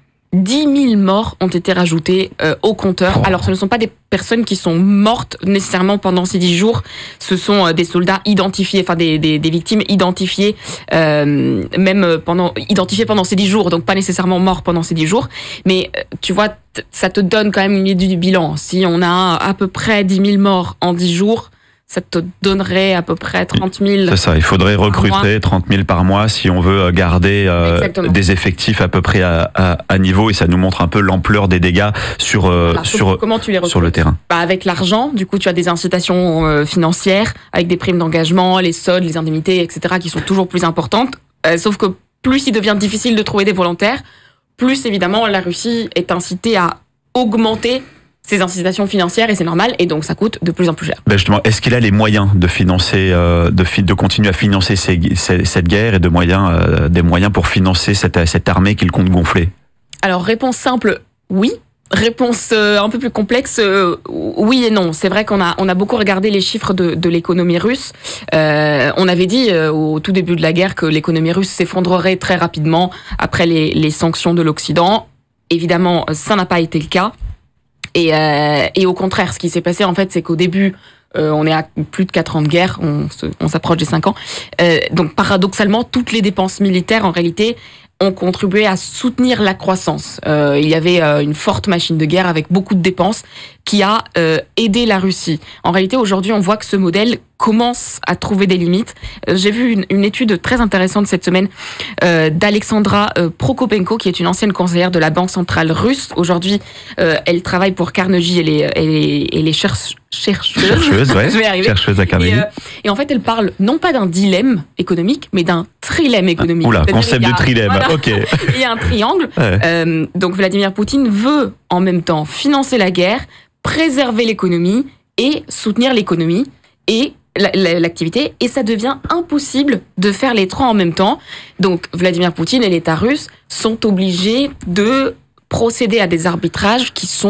dix mille morts ont été rajoutés euh, au compteur. Alors, ce ne sont pas des personnes qui sont mortes nécessairement pendant ces dix jours. Ce sont euh, des soldats identifiés, enfin des, des, des victimes identifiées, euh, même pendant identifiées pendant ces dix jours, donc pas nécessairement morts pendant ces dix jours. Mais euh, tu vois, t- ça te donne quand même une idée du bilan. Si on a à peu près dix mille morts en dix jours, ça te donnerait à peu près trente mille. C'est ça, il faudrait recruter trente mille par mois si on veut garder euh, des effectifs à peu près à, à, à niveau, et ça nous montre un peu l'ampleur des dégâts sur, euh, voilà, sur, comment tu les sur le terrain. Bah, avec l'argent, du coup tu as des incitations euh, financières, avec des primes d'engagement, les soldes, les indemnités, et cetera qui sont toujours plus importantes. Euh, sauf que plus il devient difficile de trouver des volontaires, plus évidemment la Russie est incitée à augmenter ces incitations financières, et c'est normal, et donc ça coûte de plus en plus cher. Ben justement, est-ce qu'il a les moyens de financer, euh, de, fi- de continuer à financer ces, ces, cette guerre et de moyens, euh, des moyens pour financer cette, cette armée qu'il compte gonfler ? Alors, réponse simple, oui. Réponse euh, un peu plus complexe, euh, oui et non. C'est vrai qu'on a on a beaucoup regardé les chiffres de, de l'économie russe. Euh, on avait dit euh, au tout début de la guerre que l'économie russe s'effondrerait très rapidement après les, les sanctions de l'Occident. Évidemment, ça n'a pas été le cas. Et, euh, et au contraire, ce qui s'est passé, en fait, c'est qu'au début, euh, on est à plus de quatre ans de guerre, on, se, on s'approche des cinq ans. Euh, donc, paradoxalement, toutes les dépenses militaires, en réalité, ont contribué à soutenir la croissance. Euh, il y avait euh, une forte machine de guerre avec beaucoup de dépenses qui a euh, aidé la Russie. En réalité, aujourd'hui, on voit que ce modèle commence à trouver des limites. Euh, j'ai vu une, une étude très intéressante cette semaine euh, d'Alexandra euh, Prokopenko, qui est une ancienne conseillère de la Banque centrale russe. Aujourd'hui, euh, elle travaille pour Carnegie et les, et les, et les cherche, chercheuses. Chercheuse, ouais. Je vais arriver. Chercheuse à Carnegie. Et, euh, et en fait, elle parle non pas d'un dilemme économique, mais d'un trilemme économique. Oula, concept de trilemme. Voilà, ok. Il y a un triangle. Ouais. Euh, donc Vladimir Poutine veut en même temps financer la guerre, préserver l'économie et soutenir l'économie et l'activité, et ça devient impossible de faire les trois en même temps. Donc Vladimir Poutine et l'État russe sont obligés de procéder à des arbitrages qui sont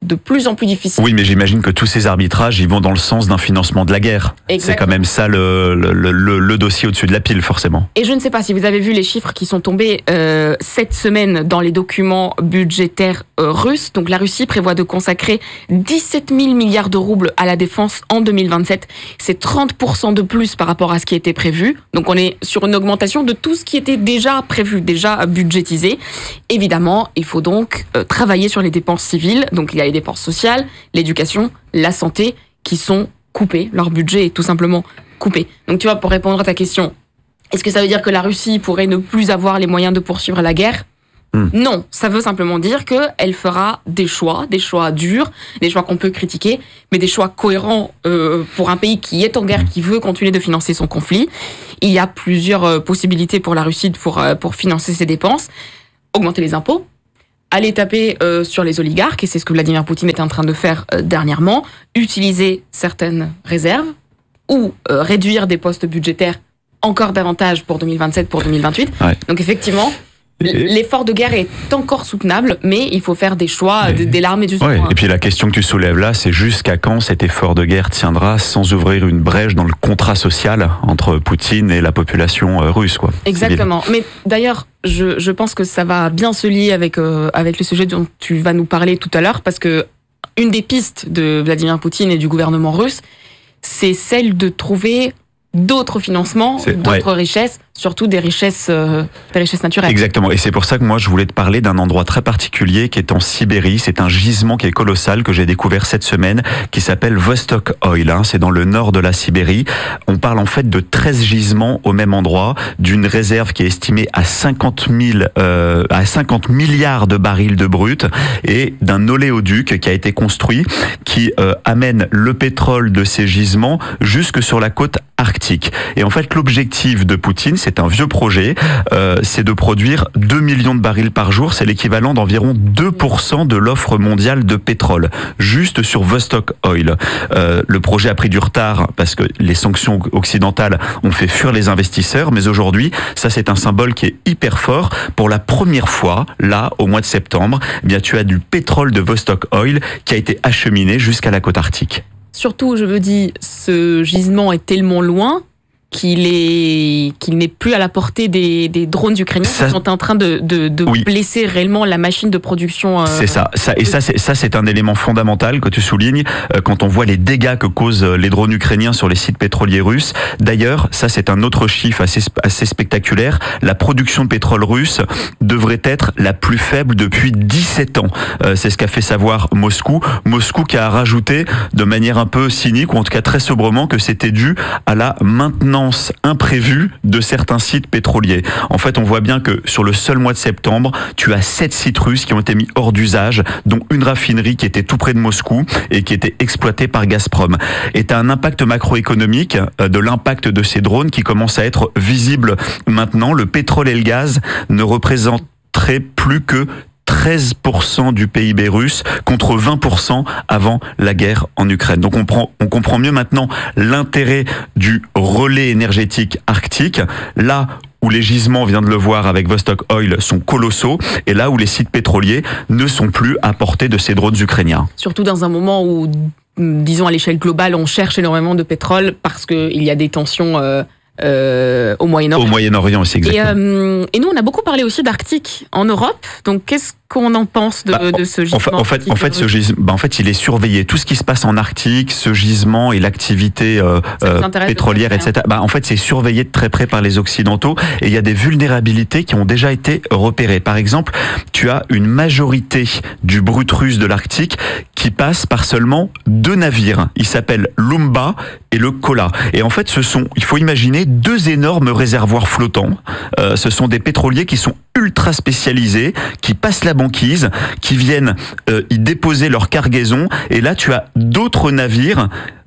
de plus en plus difficile. Oui, mais j'imagine que tous ces arbitrages, ils vont dans le sens d'un financement de la guerre. Exactement. C'est quand même ça le, le, le, le dossier au-dessus de la pile, forcément. Et je ne sais pas si vous avez vu les chiffres qui sont tombés euh, cette semaine dans les documents budgétaires euh, russes. Donc la Russie prévoit de consacrer dix-sept mille milliards de roubles à la défense en deux mille vingt-sept. C'est trente pour cent de plus par rapport à ce qui était prévu. Donc on est sur une augmentation de tout ce qui était déjà prévu, déjà budgétisé. Évidemment, il faut donc euh, travailler sur les dépenses civiles. Donc il y a les dépenses sociales, l'éducation, la santé, qui sont coupées. Leur budget est tout simplement coupé. Donc tu vois, pour répondre à ta question, est-ce que ça veut dire que la Russie pourrait ne plus avoir les moyens de poursuivre la guerre ? Hmm. Non, ça veut simplement dire qu'elle fera des choix, des choix durs, des choix qu'on peut critiquer, mais des choix cohérents euh, pour un pays qui est en guerre, qui veut continuer de financer son conflit. Il y a plusieurs euh, possibilités pour la Russie pour, euh, pour financer ses dépenses. Augmenter les impôts, aller taper euh, sur les oligarques, et c'est ce que Vladimir Poutine est en train de faire euh, dernièrement, utiliser certaines réserves ou euh, réduire des postes budgétaires encore davantage pour deux mille vingt-sept, pour deux mille vingt-huit. Ouais. Donc effectivement, l'effort de guerre est encore soutenable, mais il faut faire des choix et... dès l'armée du ouais. Et puis la question que tu soulèves là, c'est jusqu'à quand cet effort de guerre tiendra sans ouvrir une brèche dans le contrat social entre Poutine et la population russe, quoi. Exactement. Civile. Mais d'ailleurs, je, je pense que ça va bien se lier avec, euh, avec le sujet dont tu vas nous parler tout à l'heure, parce que une des pistes de Vladimir Poutine et du gouvernement russe, c'est celle de trouver d'autres financements, c'est, d'autres ouais. richesses, surtout des richesses, euh, des richesses naturelles. Exactement. Et c'est pour ça que moi, je voulais te parler d'un endroit très particulier qui est en Sibérie. C'est un gisement qui est colossal que j'ai découvert cette semaine, qui s'appelle Vostok Oil. Hein. C'est dans le nord de la Sibérie. On parle en fait de treize gisements au même endroit, d'une réserve qui est estimée à cinquante mille, euh, à cinquante milliards de barils de brut, et d'un oléoduc qui a été construit, qui euh, amène le pétrole de ces gisements jusque sur la côte arctique. Et en fait, l'objectif de Poutine, c'est un vieux projet, euh, c'est de produire deux millions de barils par jour, c'est l'équivalent d'environ deux pour cent de l'offre mondiale de pétrole, juste sur Vostok Oil. Euh, le projet a pris du retard parce que les sanctions occidentales ont fait fuir les investisseurs, mais aujourd'hui, ça c'est un symbole qui est hyper fort. Pour la première fois, là, au mois de septembre, eh bien, tu as du pétrole de Vostok Oil qui a été acheminé jusqu'à la côte arctique. Surtout, je me dis, ce gisement est tellement loin qu'il est qu'il n'est plus à la portée des, des drones ukrainiens ça, qui sont en train de, de, de oui. blesser réellement la machine de production. Euh, c'est ça, ça et ça c'est ça c'est un élément fondamental que tu soulignes euh, quand on voit les dégâts que causent les drones ukrainiens sur les sites pétroliers russes. D'ailleurs, ça c'est un autre chiffre assez assez spectaculaire. La production de pétrole russe devrait être la plus faible depuis dix-sept ans. Euh, c'est ce qu'a fait savoir Moscou. Moscou qui a rajouté de manière un peu cynique, ou en tout cas très sobrement, que c'était dû à la maintenance imprévue de certains sites pétroliers. En fait, on voit bien que sur le seul mois de septembre, tu as sept sites russes qui ont été mis hors d'usage, dont une raffinerie qui était tout près de Moscou et qui était exploitée par Gazprom. Et tu as un impact macroéconomique de l'impact de ces drones qui commence à être visible maintenant. Le pétrole et le gaz ne représenteraient plus que treize pour cent du P I B russe contre vingt pour cent avant la guerre en Ukraine. Donc on, prend, on comprend mieux maintenant l'intérêt du relais énergétique arctique, là où les gisements, on vient de le voir avec Vostok Oil, sont colossaux, et là où les sites pétroliers ne sont plus à portée de ces drones ukrainiens. Surtout dans un moment où, disons à l'échelle globale, on cherche énormément de pétrole parce qu'il y a des tensions euh Euh, au Moyen-Orient. Au Moyen-Orient aussi, exactement. Et, euh, et nous, on a beaucoup parlé aussi d'Arctique en Europe. Donc, qu'est-ce qu'on en pense de, bah, de ce gisement? En fait, en fait, ce gisement, bah, en fait, il est surveillé. Tout ce qui se passe en Arctique, ce gisement et l'activité euh, euh, pétrolière, et cetera. Bah, en fait, c'est surveillé de très près par les Occidentaux. Et il y a des vulnérabilités qui ont déjà été repérées. Par exemple, tu as une majorité du brut russe de l'Arctique qui passe par seulement deux navires. Ils s'appellent l'Umba et le Kola. Et en fait, ce sont, il faut imaginer, deux énormes réservoirs flottants. Euh, ce sont des pétroliers qui sont ultra spécialisés, qui passent la banquise, qui viennent euh, y déposer leur cargaison. Et là, tu as d'autres navires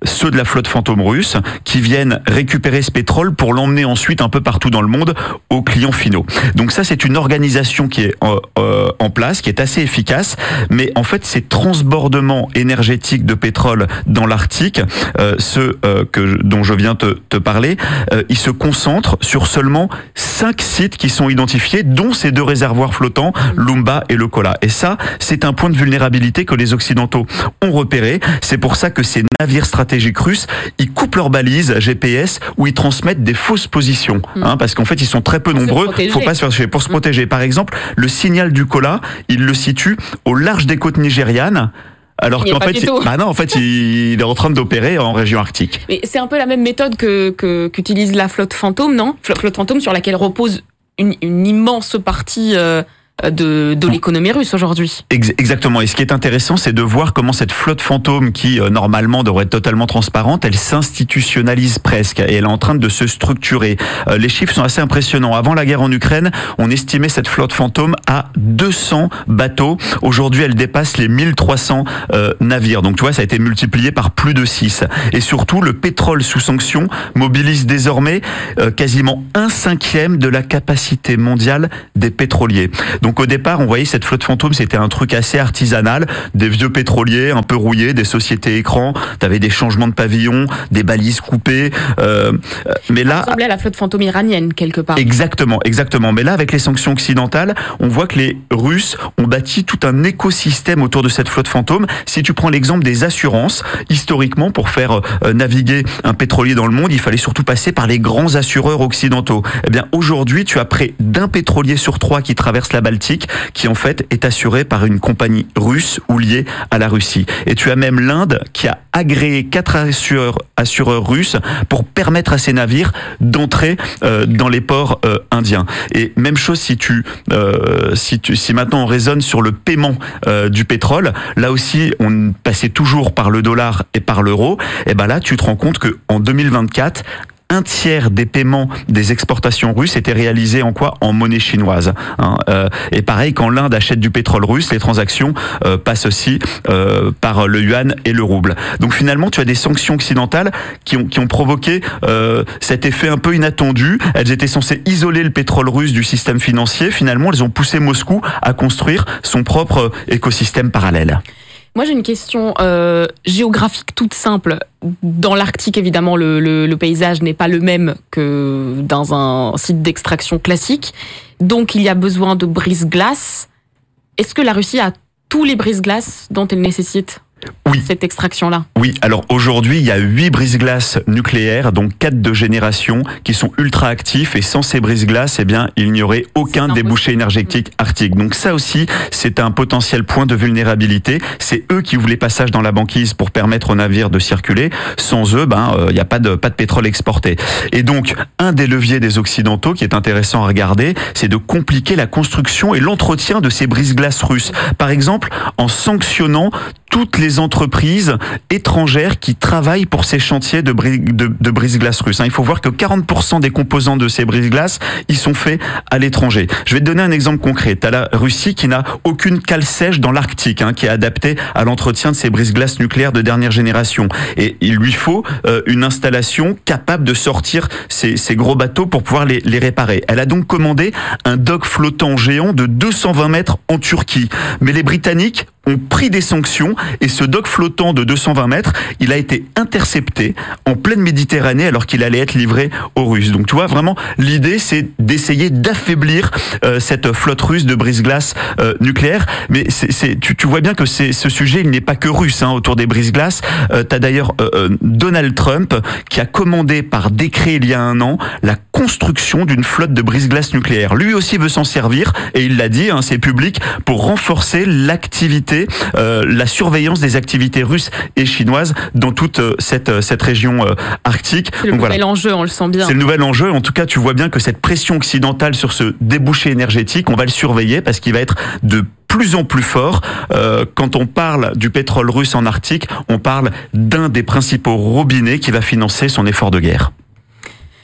ceux de la flotte fantôme russe qui viennent récupérer ce pétrole pour l'emmener ensuite un peu partout dans le monde aux clients finaux. Donc ça, c'est une organisation qui est euh, euh, en place, qui est assez efficace, mais en fait, ces transbordements énergétiques de pétrole dans l'Arctique, euh, ceux euh, que, dont je viens te, te parler, euh, ils se concentrent sur seulement cinq sites qui sont identifiés, dont ces deux réservoirs flottants, l'Umba et le Kola. Et ça, c'est un point de vulnérabilité que les Occidentaux ont repéré. C'est pour ça que ces navires stratégiques russes, ils coupent leurs balises G P S où ils transmettent des fausses positions, mmh. hein, parce qu'en fait, ils sont très peu pour nombreux. Faut pas se faire chier. Pour se mmh. protéger. Par exemple, le signal du Kola, il le situe au large des côtes nigérianes. Alors qu'en fait, il, bah non, en fait, il est en train d'opérer en région arctique. Mais c'est un peu la même méthode que, que qu'utilise la flotte fantôme, non ? Flotte fantôme sur laquelle repose une, une immense partie euh, de, de l'économie russe aujourd'hui. Exactement. Et ce qui est intéressant, c'est de voir comment cette flotte fantôme, qui euh, normalement devrait être totalement transparente, elle s'institutionnalise presque et elle est en train de se structurer. Euh, les chiffres sont assez impressionnants. Avant la guerre en Ukraine, on estimait cette flotte fantôme à deux cents bateaux. Aujourd'hui, elle dépasse les mille trois cents euh, navires. Donc tu vois, ça a été multiplié par plus de six. Et surtout, le pétrole sous sanction mobilise désormais euh, quasiment un cinquième de la capacité mondiale des pétroliers. Donc au départ, on voyait cette flotte fantôme, c'était un truc assez artisanal, des vieux pétroliers un peu rouillés, des sociétés écrans, t'avais des changements de pavillon, des balises coupées, euh, mais là... Ça ressemblait à la flotte fantôme iranienne, quelque part. Exactement, exactement. Mais là, avec les sanctions occidentales, on voit que les Russes ont bâti tout un écosystème autour de cette flotte fantôme. Si tu prends l'exemple des assurances, historiquement, pour faire euh, naviguer un pétrolier dans le monde, il fallait surtout passer par les grands assureurs occidentaux. Eh bien, aujourd'hui, tu as près d'un pétrolier sur trois qui traverse la Baltique, qui en fait est assuré par une compagnie russe ou liée à la Russie. Et tu as même l'Inde qui a agréé quatre assureurs, assureurs russes pour permettre à ces navires d'entrer euh, dans les ports euh, indiens. Et même chose si tu, euh, si tu, si maintenant on raisonne sur le paiement euh, du pétrole, là aussi on passait toujours par le dollar et par l'euro. Et ben là tu te rends compte que en deux mille vingt-quatre, un tiers des paiements des exportations russes étaient réalisés en quoi ? En monnaie chinoise. Hein. Euh, et pareil, quand l'Inde achète du pétrole russe, les transactions euh, passent aussi euh, par le yuan et le rouble. Donc finalement, tu as des sanctions occidentales qui ont, qui ont provoqué euh, cet effet un peu inattendu. Elles étaient censées isoler le pétrole russe du système financier. Finalement, elles ont poussé Moscou à construire son propre écosystème parallèle. Moi, j'ai une question euh, géographique toute simple. Dans l'Arctique, évidemment, le, le, le paysage n'est pas le même que dans un site d'extraction classique. Donc, il y a besoin de brise-glace. Est-ce que la Russie a tous les brise-glaces dont elle nécessite ? Oui. Cette extraction-là. Oui, alors aujourd'hui, il y a huit brise-glaces nucléaires, donc quatre de génération, qui sont ultra actifs, et sans ces brise-glaces, eh bien, il n'y aurait aucun débouché énergétique arctique. Donc ça aussi, c'est un potentiel point de vulnérabilité. C'est eux qui ouvrent les passages dans la banquise pour permettre aux navires de circuler. Sans eux, ben, il euh, n'y a pas de, pas de pétrole exporté. Et donc, un des leviers des Occidentaux qui est intéressant à regarder, c'est de compliquer la construction et l'entretien de ces brise-glaces russes. Par exemple, en sanctionnant toutes les entreprises étrangères qui travaillent pour ces chantiers de, bris, de, de brise-glace russes. Il faut voir que quarante pour cent des composants de ces brise-glaces, ils sont faits à l'étranger. Je vais te donner un exemple concret. Tu as la Russie qui n'a aucune cale sèche dans l'Arctique, hein, qui est adaptée à l'entretien de ces brise-glaces nucléaires de dernière génération. Et il lui faut euh, une installation capable de sortir ces, ces gros bateaux pour pouvoir les, les réparer. Elle a donc commandé un dock flottant géant de deux cent vingt mètres en Turquie. Mais les Britanniques ont pris des sanctions et ce dock flottant de deux cent vingt mètres, il a été intercepté en pleine Méditerranée alors qu'il allait être livré aux Russes. Donc tu vois, vraiment, l'idée c'est d'essayer d'affaiblir euh, cette flotte russe de brise-glace euh, nucléaire. Mais c'est, c'est, tu, tu vois bien que c'est, ce sujet, il n'est pas que russe hein, autour des brise-glaces. Euh, tu as d'ailleurs euh, Donald Trump qui a commandé par décret il y a un an la construction d'une flotte de brise-glace nucléaire. Lui aussi veut s'en servir et il l'a dit, hein, c'est public, pour renforcer l'activité Euh, la surveillance des activités russes et chinoises dans toute euh, cette, euh, cette région euh, arctique. C'est le Donc, nouvel voilà. enjeu, on le sent bien. C'est le nouvel enjeu. En tout cas, tu vois bien que cette pression occidentale sur ce débouché énergétique, on va le surveiller parce qu'il va être de plus en plus fort. Euh, quand on parle du pétrole russe en Arctique, on parle d'un des principaux robinets qui va financer son effort de guerre.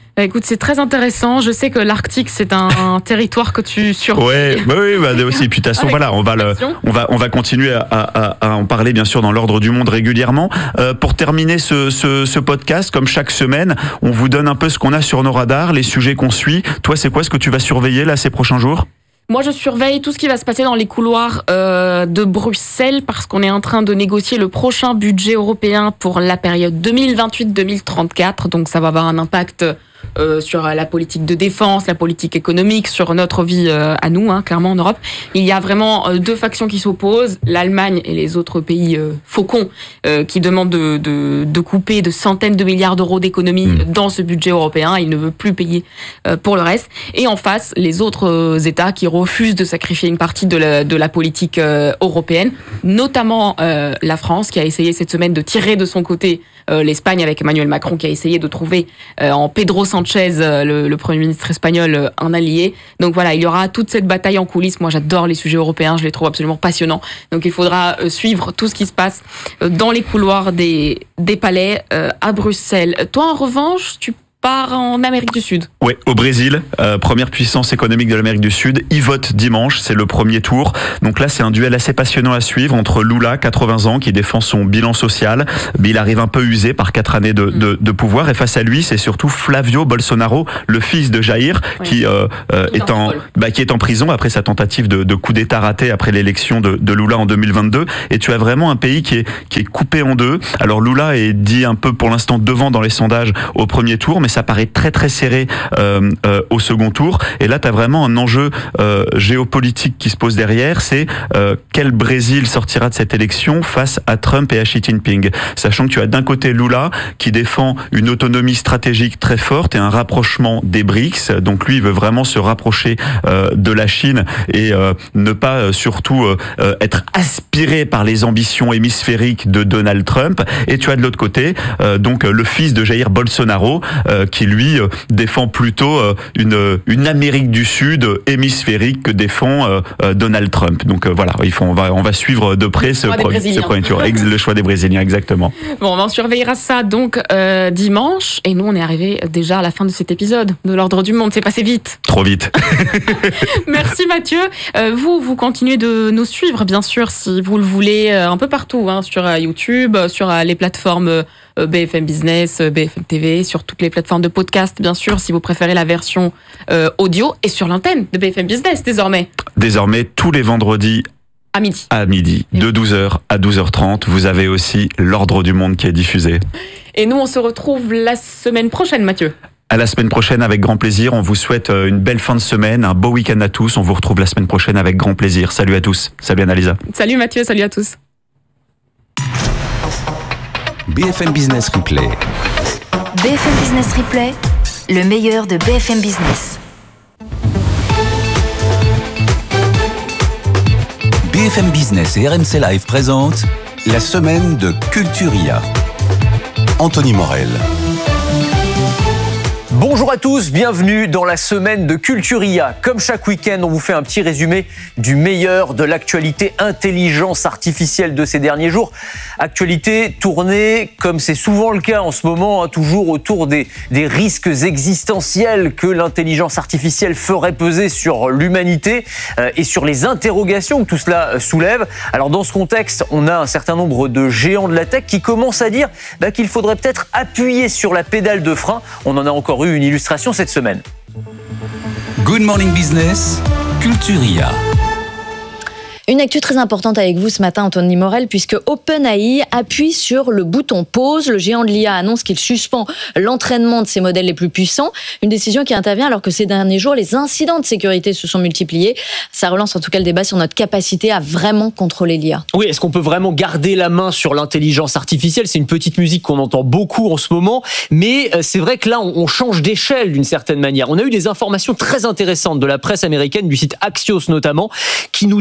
Écoute, c'est très intéressant. Je sais que l'Arctique, c'est un, un territoire que tu surveilles. Ouais, bah oui, bah aussi. Puis de toute façon, voilà, on va le, on va, on va continuer à, à, à en parler bien sûr dans l'ordre du monde régulièrement. Euh, pour terminer ce, ce, ce podcast, comme chaque semaine, on vous donne un peu ce qu'on a sur nos radars, les sujets qu'on suit. Toi, c'est quoi ce que tu vas surveiller là ces prochains jours ? Moi, je surveille tout ce qui va se passer dans les couloirs euh, de Bruxelles parce qu'on est en train de négocier le prochain budget européen pour la période deux mille vingt-huit deux mille trente-quatre. Donc, ça va avoir un impact euh, sur la politique de défense, la politique économique, sur notre vie euh, à nous, hein, clairement en Europe. Il y a vraiment euh, deux factions qui s'opposent, l'Allemagne et les autres pays euh, faucons euh, qui demandent de, de, de couper de centaines de milliards d'euros d'économies mmh. dans ce budget européen. Ils ne veulent plus payer euh, pour le reste. Et en face, les autres euh, États qui refusent de sacrifier une partie de la, de la politique euh, européenne, notamment euh, la France qui a essayé cette semaine de tirer de son côté euh, l'Espagne avec Emmanuel Macron qui a essayé de trouver euh, en Pedro Sanchez, euh, le, le Premier ministre espagnol, euh, un allié. Donc voilà, il y aura toute cette bataille en coulisses. Moi, j'adore les sujets européens, je les trouve absolument passionnants. Donc il faudra euh, suivre tout ce qui se passe euh, dans les couloirs des, des palais euh, à Bruxelles. Toi, en revanche, tu part en Amérique du Sud. Oui, au Brésil, euh, première puissance économique de l'Amérique du Sud. Ils votent dimanche, c'est le premier tour. Donc là, c'est un duel assez passionnant à suivre entre Lula, quatre-vingts ans, qui défend son bilan social. Mais il arrive un peu usé par quatre années de, de, de pouvoir. Et face à lui, c'est surtout Flavio Bolsonaro, le fils de Jair, oui. qui, euh, euh, est en, bah, qui est en prison après sa tentative de, de coup d'État raté après l'élection de, de Lula en deux mille vingt-deux. Et tu as vraiment un pays qui est, qui est coupé en deux. Alors Lula est dit un peu pour l'instant devant dans les sondages au premier tour, mais ça paraît très très serré euh, euh, au second tour. Et là, tu as vraiment un enjeu euh, géopolitique qui se pose derrière, c'est euh, quel Brésil sortira de cette élection face à Trump et à Xi Jinping. Sachant que tu as d'un côté Lula qui défend une autonomie stratégique très forte et un rapprochement des B R I C S. Donc lui, il veut vraiment se rapprocher euh, de la Chine et euh, ne pas euh, surtout euh, être aspiré par les ambitions hémisphériques de Donald Trump. Et tu as de l'autre côté euh, donc le fils de Jair Bolsonaro euh, qui lui euh, défend plutôt euh, une, une Amérique du Sud euh, hémisphérique que défend euh, euh, Donald Trump. Donc euh, voilà, il faut, on, va, on va suivre de près ce, pro, ce premier tour. Le choix des Brésiliens, exactement. Bon, on surveillera ça donc euh, dimanche. Et nous, on est arrivé déjà à la fin de cet épisode de l'Ordre du Monde. C'est passé vite. Trop vite. Merci Mathieu. Euh, vous, vous continuez de nous suivre, bien sûr, si vous le voulez, euh, un peu partout, hein, sur euh, YouTube, sur euh, les plateformes euh, B F M Business, B F M T V, sur toutes les plateformes de podcast, bien sûr, si vous préférez la version euh, audio, et sur l'antenne de B F M Business, désormais. Désormais, tous les vendredis à midi. À midi, de douze heures à douze heures trente, vous avez aussi l'Ordre du Monde qui est diffusé. Et nous, on se retrouve la semaine prochaine, Mathieu. À la semaine prochaine, avec grand plaisir. On vous souhaite une belle fin de semaine, un beau week-end à tous. On vous retrouve la semaine prochaine avec grand plaisir. Salut à tous. Salut Annalisa. Salut Mathieu, salut à tous. B F M Business Replay. B F M Business Replay, le meilleur de B F M Business. B F M Business et R M C Live présentent la semaine de Culturia. Anthony Morel. Bonjour à tous, bienvenue dans la semaine de Culturia. Comme chaque week-end, on vous fait un petit résumé du meilleur de l'actualité intelligence artificielle de ces derniers jours. Actualité tournée, comme c'est souvent le cas en ce moment, hein, toujours autour des, des risques existentiels que l'intelligence artificielle ferait peser sur l'humanité euh, et sur les interrogations que tout cela soulève. Alors dans ce contexte, on a un certain nombre de géants de la tech qui commencent à dire bah, qu'il faudrait peut-être appuyer sur la pédale de frein. On en a encore eu une illustration cette semaine. Good Morning Business, Culturia. Une actu très importante avec vous ce matin, Anthony Morel, puisque OpenAI appuie sur le bouton pause. Le géant de l'I A annonce qu'il suspend l'entraînement de ses modèles les plus puissants. Une décision qui intervient alors que ces derniers jours, les incidents de sécurité se sont multipliés. Ça relance en tout cas le débat sur notre capacité à vraiment contrôler l'I A. Oui, est-ce qu'on peut vraiment garder la main sur l'intelligence artificielle ? C'est une petite musique qu'on entend beaucoup en ce moment, mais c'est vrai que là, on change d'échelle d'une certaine manière. On a eu des informations très intéressantes de la presse américaine, du site Axios notamment, qui nous dit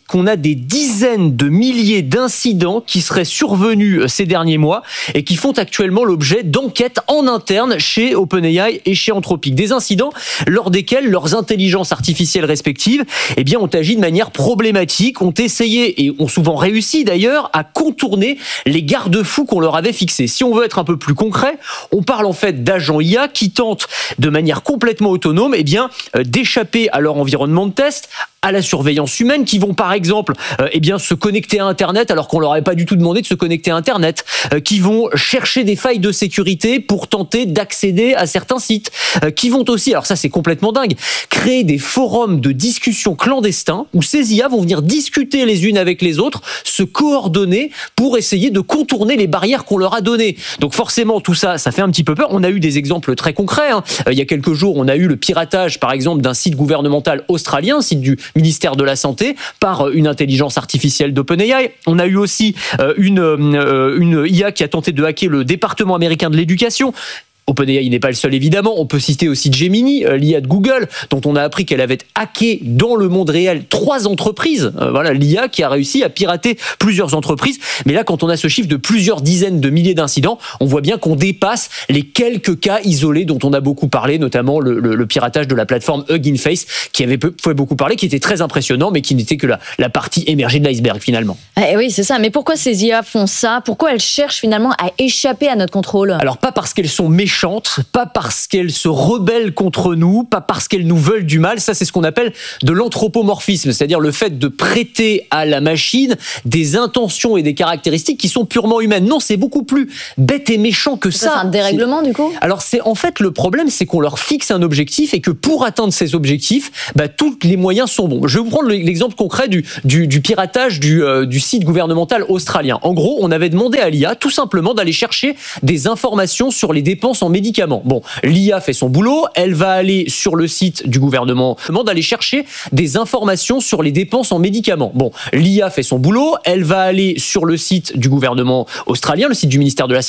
qu'on a des dizaines de milliers d'incidents qui seraient survenus ces derniers mois et qui font actuellement l'objet d'enquêtes en interne chez OpenAI et chez Anthropic. Des incidents lors desquels leurs intelligences artificielles respectives eh bien, ont agi de manière problématique, ont essayé et ont souvent réussi d'ailleurs à contourner les garde-fous qu'on leur avait fixés. Si on veut être un peu plus concret, on parle en fait d'agents I A qui tentent de manière complètement autonome eh bien, euh, d'échapper à leur environnement de test, à la surveillance humaine, qui vont par exemple euh, eh bien, se connecter à Internet alors qu'on leur avait pas du tout demandé de se connecter à Internet, euh, qui vont chercher des failles de sécurité pour tenter d'accéder à certains sites, euh, qui vont aussi, alors ça c'est complètement dingue, créer des forums de discussion clandestins où ces I A vont venir discuter les unes avec les autres, se coordonner pour essayer de contourner les barrières qu'on leur a données. Donc forcément tout ça, ça fait un petit peu peur. On a eu des exemples très concrets. Hein. Euh, il y a quelques jours, on a eu le piratage par exemple d'un site gouvernemental australien, site du ministère de la Santé, par une intelligence artificielle d'OpenAI. On a eu aussi euh, une, euh, une I A qui a tenté de hacker le département américain de l'éducation. OpenAI n'est pas le seul, évidemment. On peut citer aussi Gemini, l'I A de Google, dont on a appris qu'elle avait hacké dans le monde réel trois entreprises. Euh, voilà, l'I A qui a réussi à pirater plusieurs entreprises. Mais là, quand on a ce chiffre de plusieurs dizaines de milliers d'incidents, on voit bien qu'on dépasse les quelques cas isolés dont on a beaucoup parlé, notamment le, le, le piratage de la plateforme Hugging Face, qui avait fait beaucoup parler, qui était très impressionnant, mais qui n'était que la, la partie émergée de l'iceberg, finalement. Eh oui, c'est ça. Mais pourquoi ces I A font ça ? Pourquoi elles cherchent finalement à échapper à notre contrôle ? Alors, pas parce qu'elles sont méchantes, pas parce qu'elles se rebellent contre nous, pas parce qu'elles nous veulent du mal. Ça, c'est ce qu'on appelle de l'anthropomorphisme, c'est-à-dire le fait de prêter à la machine des intentions et des caractéristiques qui sont purement humaines. Non, c'est beaucoup plus bête et méchant que ça. C'est un dérèglement, du coup ? Alors, c'est en fait le problème, c'est qu'on leur fixe un objectif et que pour atteindre ces objectifs, bah, tous les moyens sont bons. Je vais vous prendre l'exemple concret du, du, du piratage du, euh, du site gouvernemental australien. En gros, on avait demandé à l'I A tout simplement d'aller chercher des informations sur les dépenses en médicaments. Bon, l'I A fait son boulot, elle va aller sur le site du gouvernement, demande d'aller chercher des informations sur les dépenses en médicaments. Bon, l'I A fait son boulot, elle va aller sur le site du gouvernement australien, le site du ministère de la Santé,